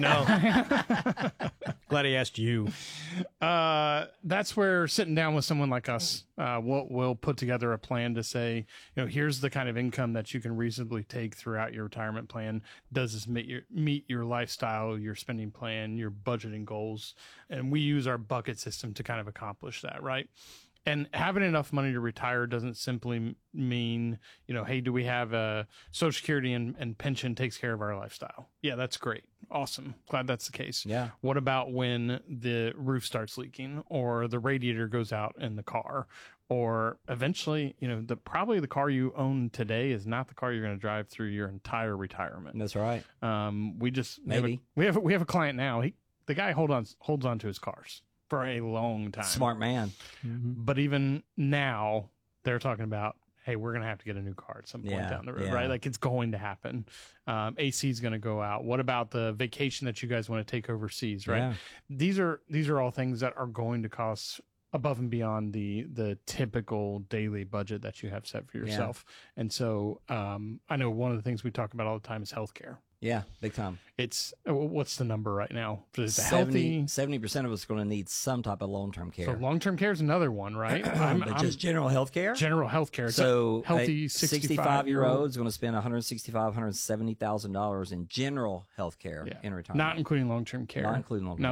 O: know.
P: Glad he asked you.
O: Uh, that's where sitting down with someone like us, uh, we'll, we'll put together a plan to say, you know, here's the kind of income that you can reasonably take throughout your retirement plan. Does this meet your, meet your lifestyle, your spending plan, your budgeting goals? And we use our bucket system to kind of accomplish that, right? And having enough money to retire doesn't simply mean, you know, hey, do we have a Social Security and, and pension takes care of our lifestyle? Yeah, that's great. Awesome. Glad that's the case.
N: Yeah.
O: What about when the roof starts leaking or the radiator goes out in the car, or eventually, you know, the probably the car you own today is not the car you're going to drive through your entire retirement.
N: That's right.
O: Um, we just
N: maybe
O: we have a, we have a, we have a client now. He the guy hold on holds on to his cars for a long time.
N: Smart man.
O: Mm-hmm. But even now, they're talking about, hey, we're going to have to get a new car at some point
N: yeah,
O: down the road,
N: yeah.
O: right? Like, it's going to happen. Um, A C is going to go out. What about the vacation that you guys want to take overseas, right?
N: Yeah.
O: These are these are all things that are going to cost above and beyond the the typical daily budget that you have set for yourself. Yeah. And so um, I know one of the things we talk about all the time is healthcare.
N: Yeah, big time.
O: It's what's the number right now? Is it
N: seventy,
O: healthy?
N: seventy percent of us are going to need some type of long-term care.
O: So long-term care is another one, right? I'm,
N: but
O: I'm,
N: just general health care?
O: General health care.
N: So
O: healthy
N: sixty-five-year-old is going to spend one hundred sixty-five thousand dollars, one hundred seventy thousand dollars in general health care
O: yeah.
N: in retirement.
O: Not including long-term care.
N: Not including long-term
O: now,
N: care.
O: Ta-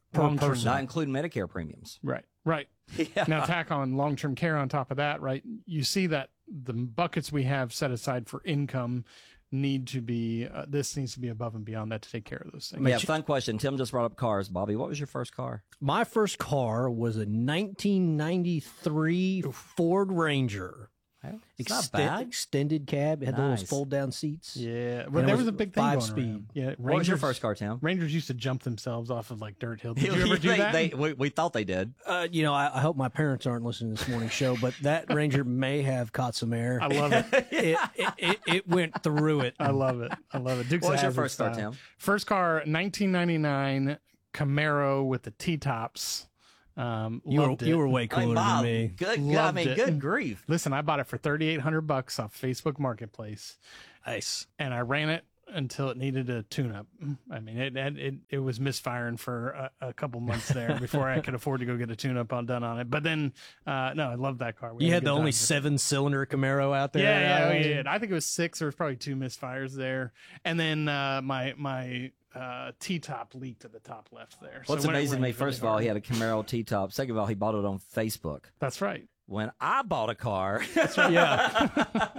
P: per
O: long-term-
P: person.
N: Not including Medicare premiums.
O: Right, right.
N: Yeah.
O: Now tack on long-term care on top of that, right? You see that the buckets we have set aside for income need to be, uh, this needs to be above and beyond that to take care of those things.
N: Yeah, fun question. Tim just brought up cars. Bobby, what was your first car?
P: My first car was a nineteen ninety-three Ford Ranger.
N: It's not
P: Exten-
N: bad.
P: Extended cab. It had those
N: Nice.
P: fold down seats.
O: Yeah,
P: And
O: well,
P: it
O: there was a big thing
P: five
O: going
P: speed.
O: around. Yeah,
N: What was your
O: Rangers-
N: first car, Tim?
O: Rangers used to jump themselves off of like dirt hill. Did you ever do
N: They-
O: that?
N: they- we, we thought they did.
P: Uh, you know, I, I hope my parents aren't listening to this morning's show, but that Ranger may have caught some air.
O: I love it.
P: it, it, it. It went through it.
O: I love it. I love it. Dukes
N: What
O: of
N: was your
O: Hazzard
N: first car,
O: style.
N: Tim?
O: First car, nineteen ninety-nine Camaro with the T-tops. Um,
P: You were-
O: loved
P: you
O: it.
P: were way cooler than Bob, me.
N: Good, I
O: Loved
N: mean,
O: it.
N: good grief.
O: Listen, I bought it for thirty-eight hundred bucks off Facebook Marketplace.
P: Nice.
O: And I ran it until it needed a tune-up. I mean, it it it, it was misfiring for a, a couple months there before I could afford to go get a tune-up all done on it. But then, uh, no, I love that car. We
P: You
O: a
P: had the
O: good
P: only
O: time with it.
P: seven-cylinder Camaro out there.
O: Yeah, yeah,
P: Uh,
O: we did. I think it was six. There was probably two misfires there, and then uh, my my uh, T-top leaked at the top left there.
N: What's
O: So when it
N: amazing to me,
O: rained really
N: first of all, he
O: hard-
N: had a Camaro T-top. Second of all, he bought it on Facebook.
O: That's right.
N: When I bought a car,
O: That's right. Yeah.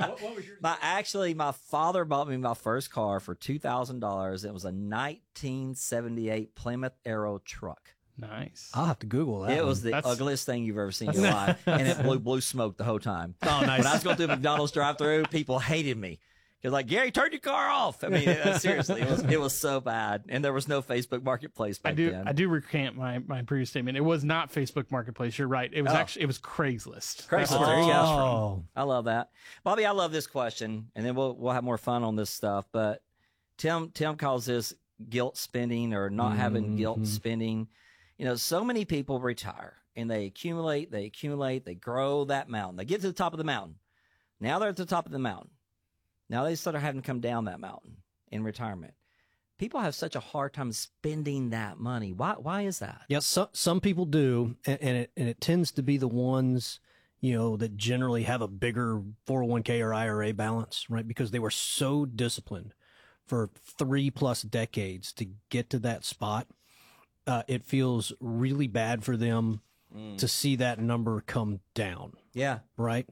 N: my actually my father bought me my first car for two thousand dollars. It was a nineteen seventy-eight Plymouth Arrow truck.
O: Nice.
P: I'll have to Google that.
N: It
P: one.
N: was the
O: That's-
N: ugliest thing you've ever seen in your life, and it blew blue smoke the whole time.
P: Oh, nice.
N: When I was going through the McDonald's drive-through, people hated me. Because like, Gary, turn your car off. I mean, uh, seriously, it was it was so bad, and there was no Facebook Marketplace back
O: I do.
N: then.
O: I do recant my, my previous statement. It was not Facebook Marketplace. You're right. It was
N: Oh.
O: actually it was Craigslist.
N: Craigslist.
O: That's where
N: There
O: it
N: you
O: comes
N: go.
O: from.
N: I love that, Bobby. I love this question, and then we'll we'll have more fun on this stuff. But Tim Tim calls this guilt spending or not having guilt spending. You know, so many people retire and they accumulate, they accumulate, they grow that mountain. They get to the top of the mountain. Now they're at the top of the mountain. Now they start having to come down that mountain in retirement. People have such a hard time spending that money. Why? Why is that?
P: Yeah, some some people do, and, and it and it tends to be the ones, you know, that generally have a bigger four oh one k or I R A balance, right? Because they were so disciplined for three plus decades to get to that spot. Uh, it feels really bad for them
N: Mm.
P: to see that number come down.
N: Yeah.
P: Right.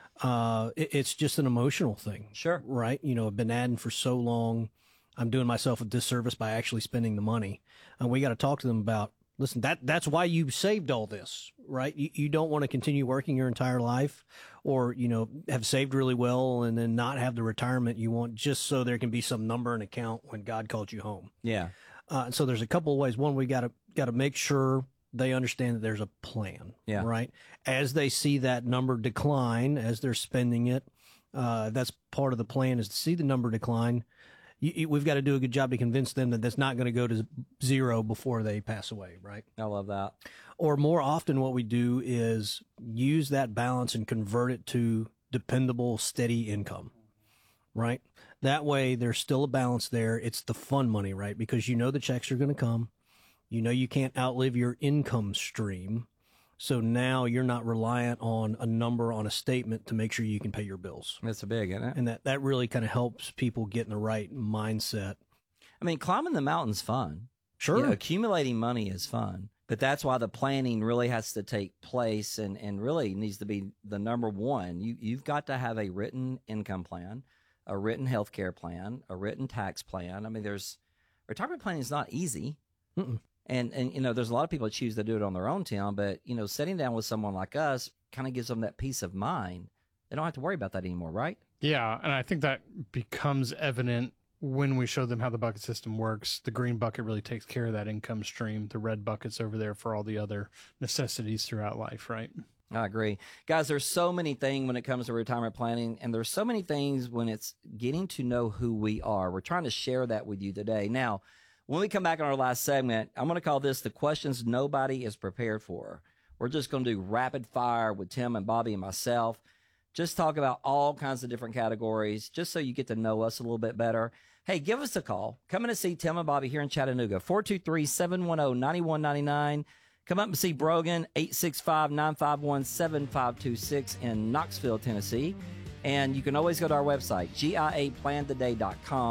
P: Uh, it, it's just an emotional thing.
N: Sure.
P: Right. You know, I've been adding for so long. I'm doing myself a disservice by actually spending the money. And we got to talk to them about, listen, that that's why you saved all this, right? You, you don't want to continue working your entire life or, you know, have saved really well and then not have the retirement you want just so there can be some number in account when God called you home.
N: Yeah.
P: Uh, and so there's a couple of ways. One, we got to got to make sure they understand that there's a plan.
N: Yeah.
P: Right. As they see that number decline, as they're spending it, uh, that's part of the plan is to see the number decline. You, you, we've got to do a good job to convince them that that's not going to go to zero before they pass away. Right.
N: I love that.
P: Or more often, what we do is use that balance and convert it to dependable, steady income. Right. That way, there's still a balance there. It's the fun money, right? Because you know the checks are going to come. You know you can't outlive your income stream. So now you're not reliant on a number on a statement to make sure you can pay your bills.
N: That's a big, isn't it?
P: And that, that really kind of helps people get in the right mindset.
N: I mean, climbing the mountain's fun.
P: Sure.
N: You know, accumulating money is fun. But that's why the planning really has to take place and, and really needs to be the number one. You, you've got to have a written income plan, a written health care plan, a written tax plan. I mean, there's retirement planning is not easy.
P: Mm-mm.
N: And, and, you know, there's a lot of people that choose to do it on their own, Tim, but, you know, sitting down with someone like us kind of gives them that peace of mind. They don't have to worry about that anymore, right?
O: Yeah, and I think that becomes evident when we show them how the bucket system works. The green bucket really takes care of that income stream. The red bucket's over there for all the other necessities throughout life, right?
N: I agree. Guys, there's so many things when it comes to retirement planning, and there's so many things when it's getting to know who we are. We're trying to share that with you today. Now, when we come back on our last segment, I'm going to call this the questions nobody is prepared for. We're just going to do rapid fire with Tim and Bobby and myself. Just talk about all kinds of different categories, just so you get to know us a little bit better. Hey, give us a call. Come in and see Tim and Bobby here in Chattanooga, four two three, seven one zero, nine one nine nine. Come up and see Brogan, eight six five, nine five one, seven five two six in Knoxville, Tennessee. And you can always go to our website, G I A plan today dot com.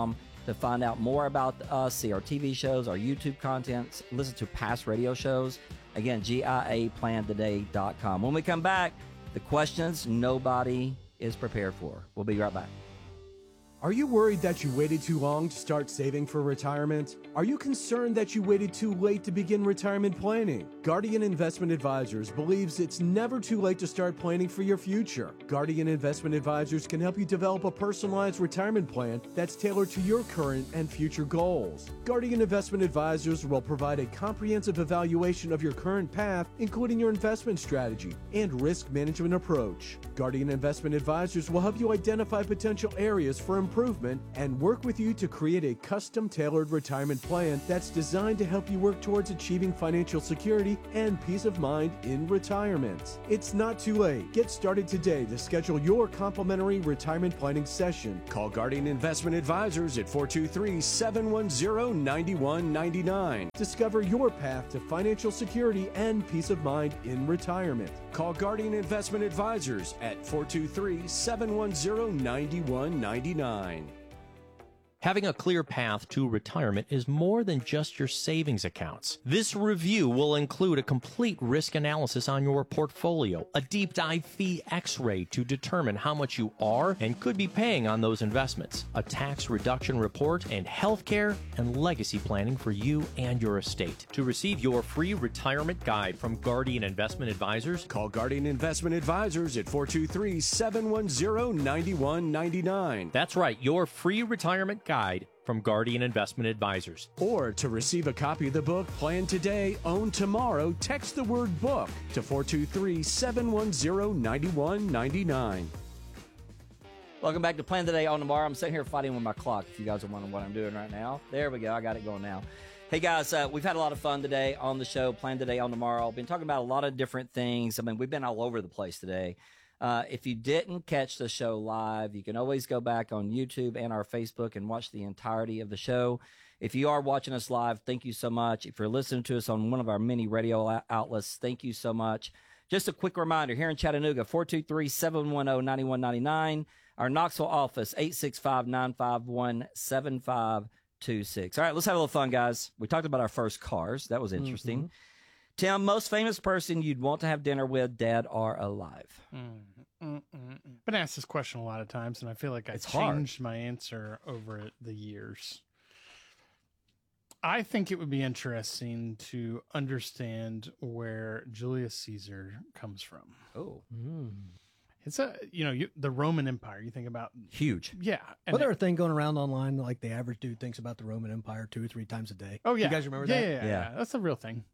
N: to find out more about us, see our T V shows, our YouTube content, listen to past radio shows. Again, G I A plan today dot com. When we come back, the questions nobody is prepared for. We'll be right back.
R: Are you worried that you waited too long to start saving for retirement? Are you concerned that you waited too late to begin retirement planning? Guardian Investment Advisors believes it's never too late to start planning for your future. Guardian Investment Advisors can help you develop a personalized retirement plan that's tailored to your current and future goals. Guardian Investment Advisors will provide a comprehensive evaluation of your current path, including your investment strategy and risk management approach. Guardian Investment Advisors will help you identify potential areas for improvement improvement and work with you to create a custom-tailored retirement plan that's designed to help you work towards achieving financial security and peace of mind in retirement. It's not too late. Get started today to schedule your complimentary retirement planning session. Call Guardian Investment Advisors at four two three, seven one zero, nine one nine nine. Discover your path to financial security and peace of mind in retirement. Call Guardian Investment Advisors at four two three, seven one zero, nine one nine nine.
Q: Having a clear path to retirement is more than just your savings accounts. This review will include a complete risk analysis on your portfolio, a deep dive fee x-ray to determine how much you are and could be paying on those investments, a tax reduction report, and healthcare and legacy planning for you and your estate. To receive your free retirement guide from Guardian Investment Advisors,
R: call Guardian Investment Advisors at four two three, seven one zero, nine one nine nine.
Q: That's right, your free retirement guide Guide from Guardian Investment Advisors.
R: Or to receive a copy of the book Plan Today, Own Tomorrow, text the word book to four two three, seven one zero, nine one nine nine.
N: Welcome back to Plan Today, Own Tomorrow. I'm sitting here fighting with my clock, if you guys are wondering what I'm doing right now. There we go. I got it going now. Hey, guys, uh, we've had a lot of fun today on the show, Plan Today, Own Tomorrow. Been talking about a lot of different things. I mean, we've been all over the place today. Uh, if you didn't catch the show live, you can always go back on YouTube and our Facebook and watch the entirety of the show. If you are watching us live, thank you so much. If you're listening to us on one of our many radio outlets, thank you so much. Just a quick reminder, here in Chattanooga, four two three, seven one zero, nine one nine nine. Our Knoxville office, eight six five, nine five one, seven five two six. All right, let's have a little fun, guys. We talked about our first cars. That was interesting. Mm-hmm. Tim, most famous person you'd want to have dinner with, dead or alive?
O: Mm, mm, mm, mm. Been asked this question a lot of times, and I feel like I've
N: It's
O: changed
N: hard.
O: my answer over the years. I think it would be interesting to understand where Julius Caesar comes from.
N: Oh.
O: It's a, you know, you, the Roman Empire, you think about.
N: Huge.
O: Yeah.
P: Wasn't there a thing going around online like the average dude thinks about the Roman Empire two or three times a day?
O: Oh, yeah.
P: You guys remember
O: yeah,
P: that?
O: Yeah, yeah, yeah. That's a real thing.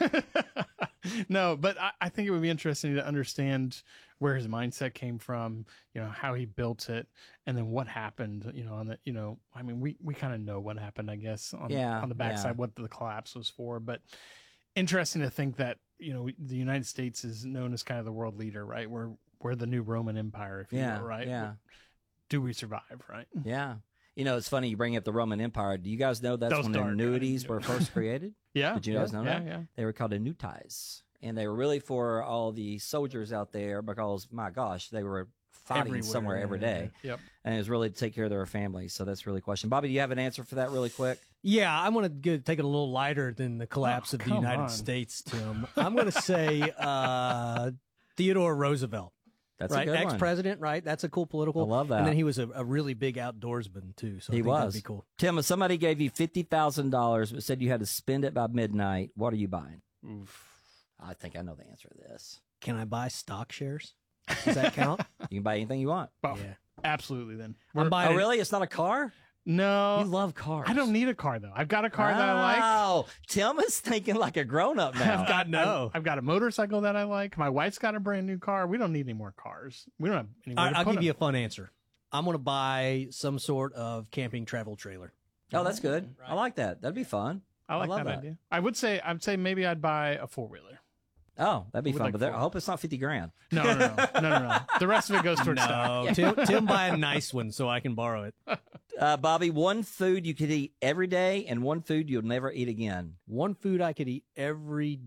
O: No, but I, I think it would be interesting to understand where his mindset came from, you know, how he built it, and then what happened, you know, on the, you know, I mean, we, we kind of know what happened, I guess, on,
N: Yeah,
O: on the backside,
N: yeah.
O: what the collapse was for. But interesting to think that, you know, the United States is known as kind of the world leader, right? We're, we're the new Roman Empire, if you
N: Yeah,
O: will, right?
N: yeah.
O: Do we survive, right?
N: Yeah. You know, it's funny you bring up the Roman Empire. Do you guys know that's
O: Those
N: when
O: dark
N: annuities
O: guys.
N: were first created?
O: Yeah,
N: Did you
O: yeah,
N: guys know
O: yeah,
N: that?
O: yeah.
N: They were called annuities. And they were really for all the soldiers out there because, my gosh, they were fighting
O: Everywhere,
N: somewhere every day.
O: Yep.
N: And it was really to take care of their families. So that's really a question. Bobby, do you have an answer for that really quick?
P: Yeah, I want to take it a little lighter than the collapse
O: Oh,
P: of the
O: come
P: United
O: on.
P: States, Tim. I'm going to say uh, Theodore Roosevelt.
N: That's a
P: right,
N: good one.
P: ex-president, right? That's a cool political.
N: I love that.
P: And then he was a, a really big outdoorsman too. So I
N: He
P: think that'd
N: was.
P: be cool.
N: Tim, if somebody gave you fifty thousand dollars but said you had to spend it by midnight, what are you buying?
O: Oof.
N: I think I know the answer to this.
P: Can I buy stock shares? Does that count?
N: You can buy anything you want.
O: Well,
P: Yeah.
O: absolutely. Then
P: I'm buying
N: Oh,
P: it.
N: really? It's not a car?
O: no,
N: You love cars.
O: I don't need a car though. I've got a car that I like.
N: Oh, Tim is thinking like a grown-up now.
O: I've got
P: no.
O: I've, I've got a motorcycle that I like. My wife's got a brand new car. We don't need any more cars. We don't have anywhere
P: All right,
O: to
P: I'll
O: put
P: give you a
O: them.
P: fun answer. I'm going to buy some sort of camping travel trailer.
N: Oh, that's good. I like that. That'd be fun.
O: I like
N: love
O: that, idea. I would say I'd say maybe I'd buy a four wheeler.
N: Oh, that'd be
O: Would
N: fun.
O: like
N: But there,
O: four.
N: I hope it's not fifty grand.
O: No, no, no, no, no, no. The rest of it goes towards stock.
P: No, Tim, Tim buy a nice one so I can borrow it.
N: Uh, Bobby, one food you could eat every day and one food you'll never eat again.
P: One food I could eat every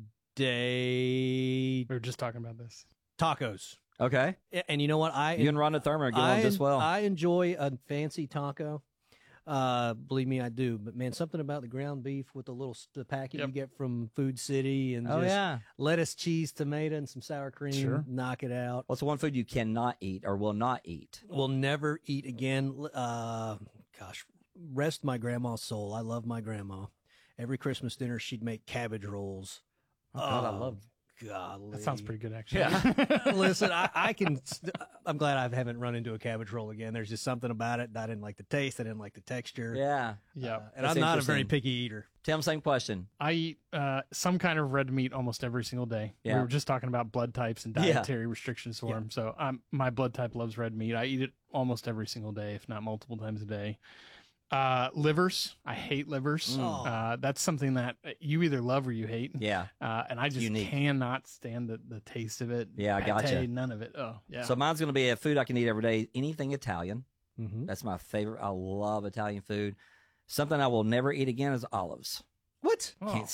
P: day.
O: We were just talking about this.
P: Tacos.
N: Okay.
P: A- And you know what? I
N: You and Rhonda Thurman are getting
P: I,
N: on just well.
P: I enjoy a fancy taco, Uh, believe me, I do. But man, something about the ground beef with the little the packet yep. you get from Food City and
N: oh,
P: just
N: yeah.
P: lettuce, cheese, tomato, and some sour cream.
N: Sure.
P: Knock it out.
N: What's the one food you cannot eat or will not eat?
P: Will never eat again. Uh, gosh, rest my grandma's soul. I love my grandma. Every Christmas dinner, she'd make cabbage rolls.
N: Oh, God, I love
O: Golly. That sounds pretty good, actually.
P: Yeah. Listen, I, I can. I'm glad I haven't run into a cabbage roll again. There's just something about it. I didn't like the taste. I didn't like the texture.
N: Yeah.
O: Yeah.
P: Uh, and That's I'm not a very picky eater.
N: Tim, same question.
O: I eat uh, some kind of red meat almost every single day.
N: Yeah.
O: We were just talking about blood types and dietary yeah. restrictions for yeah. them. So I'm, my blood type loves red meat. I eat it almost every single day, if not multiple times a day. Uh, livers. I hate livers. Mm. Uh, that's something that you either love or you hate.
N: Yeah.
O: Uh, and I just Unique. cannot stand the, the taste of it.
N: Yeah, I gotcha.
O: Pate, none of it. Oh, yeah.
N: So mine's going to be a food I can eat every day. Anything Italian.
P: Mm-hmm.
N: That's my favorite. I love Italian food. Something I will never eat again is olives.
P: What?
N: Can't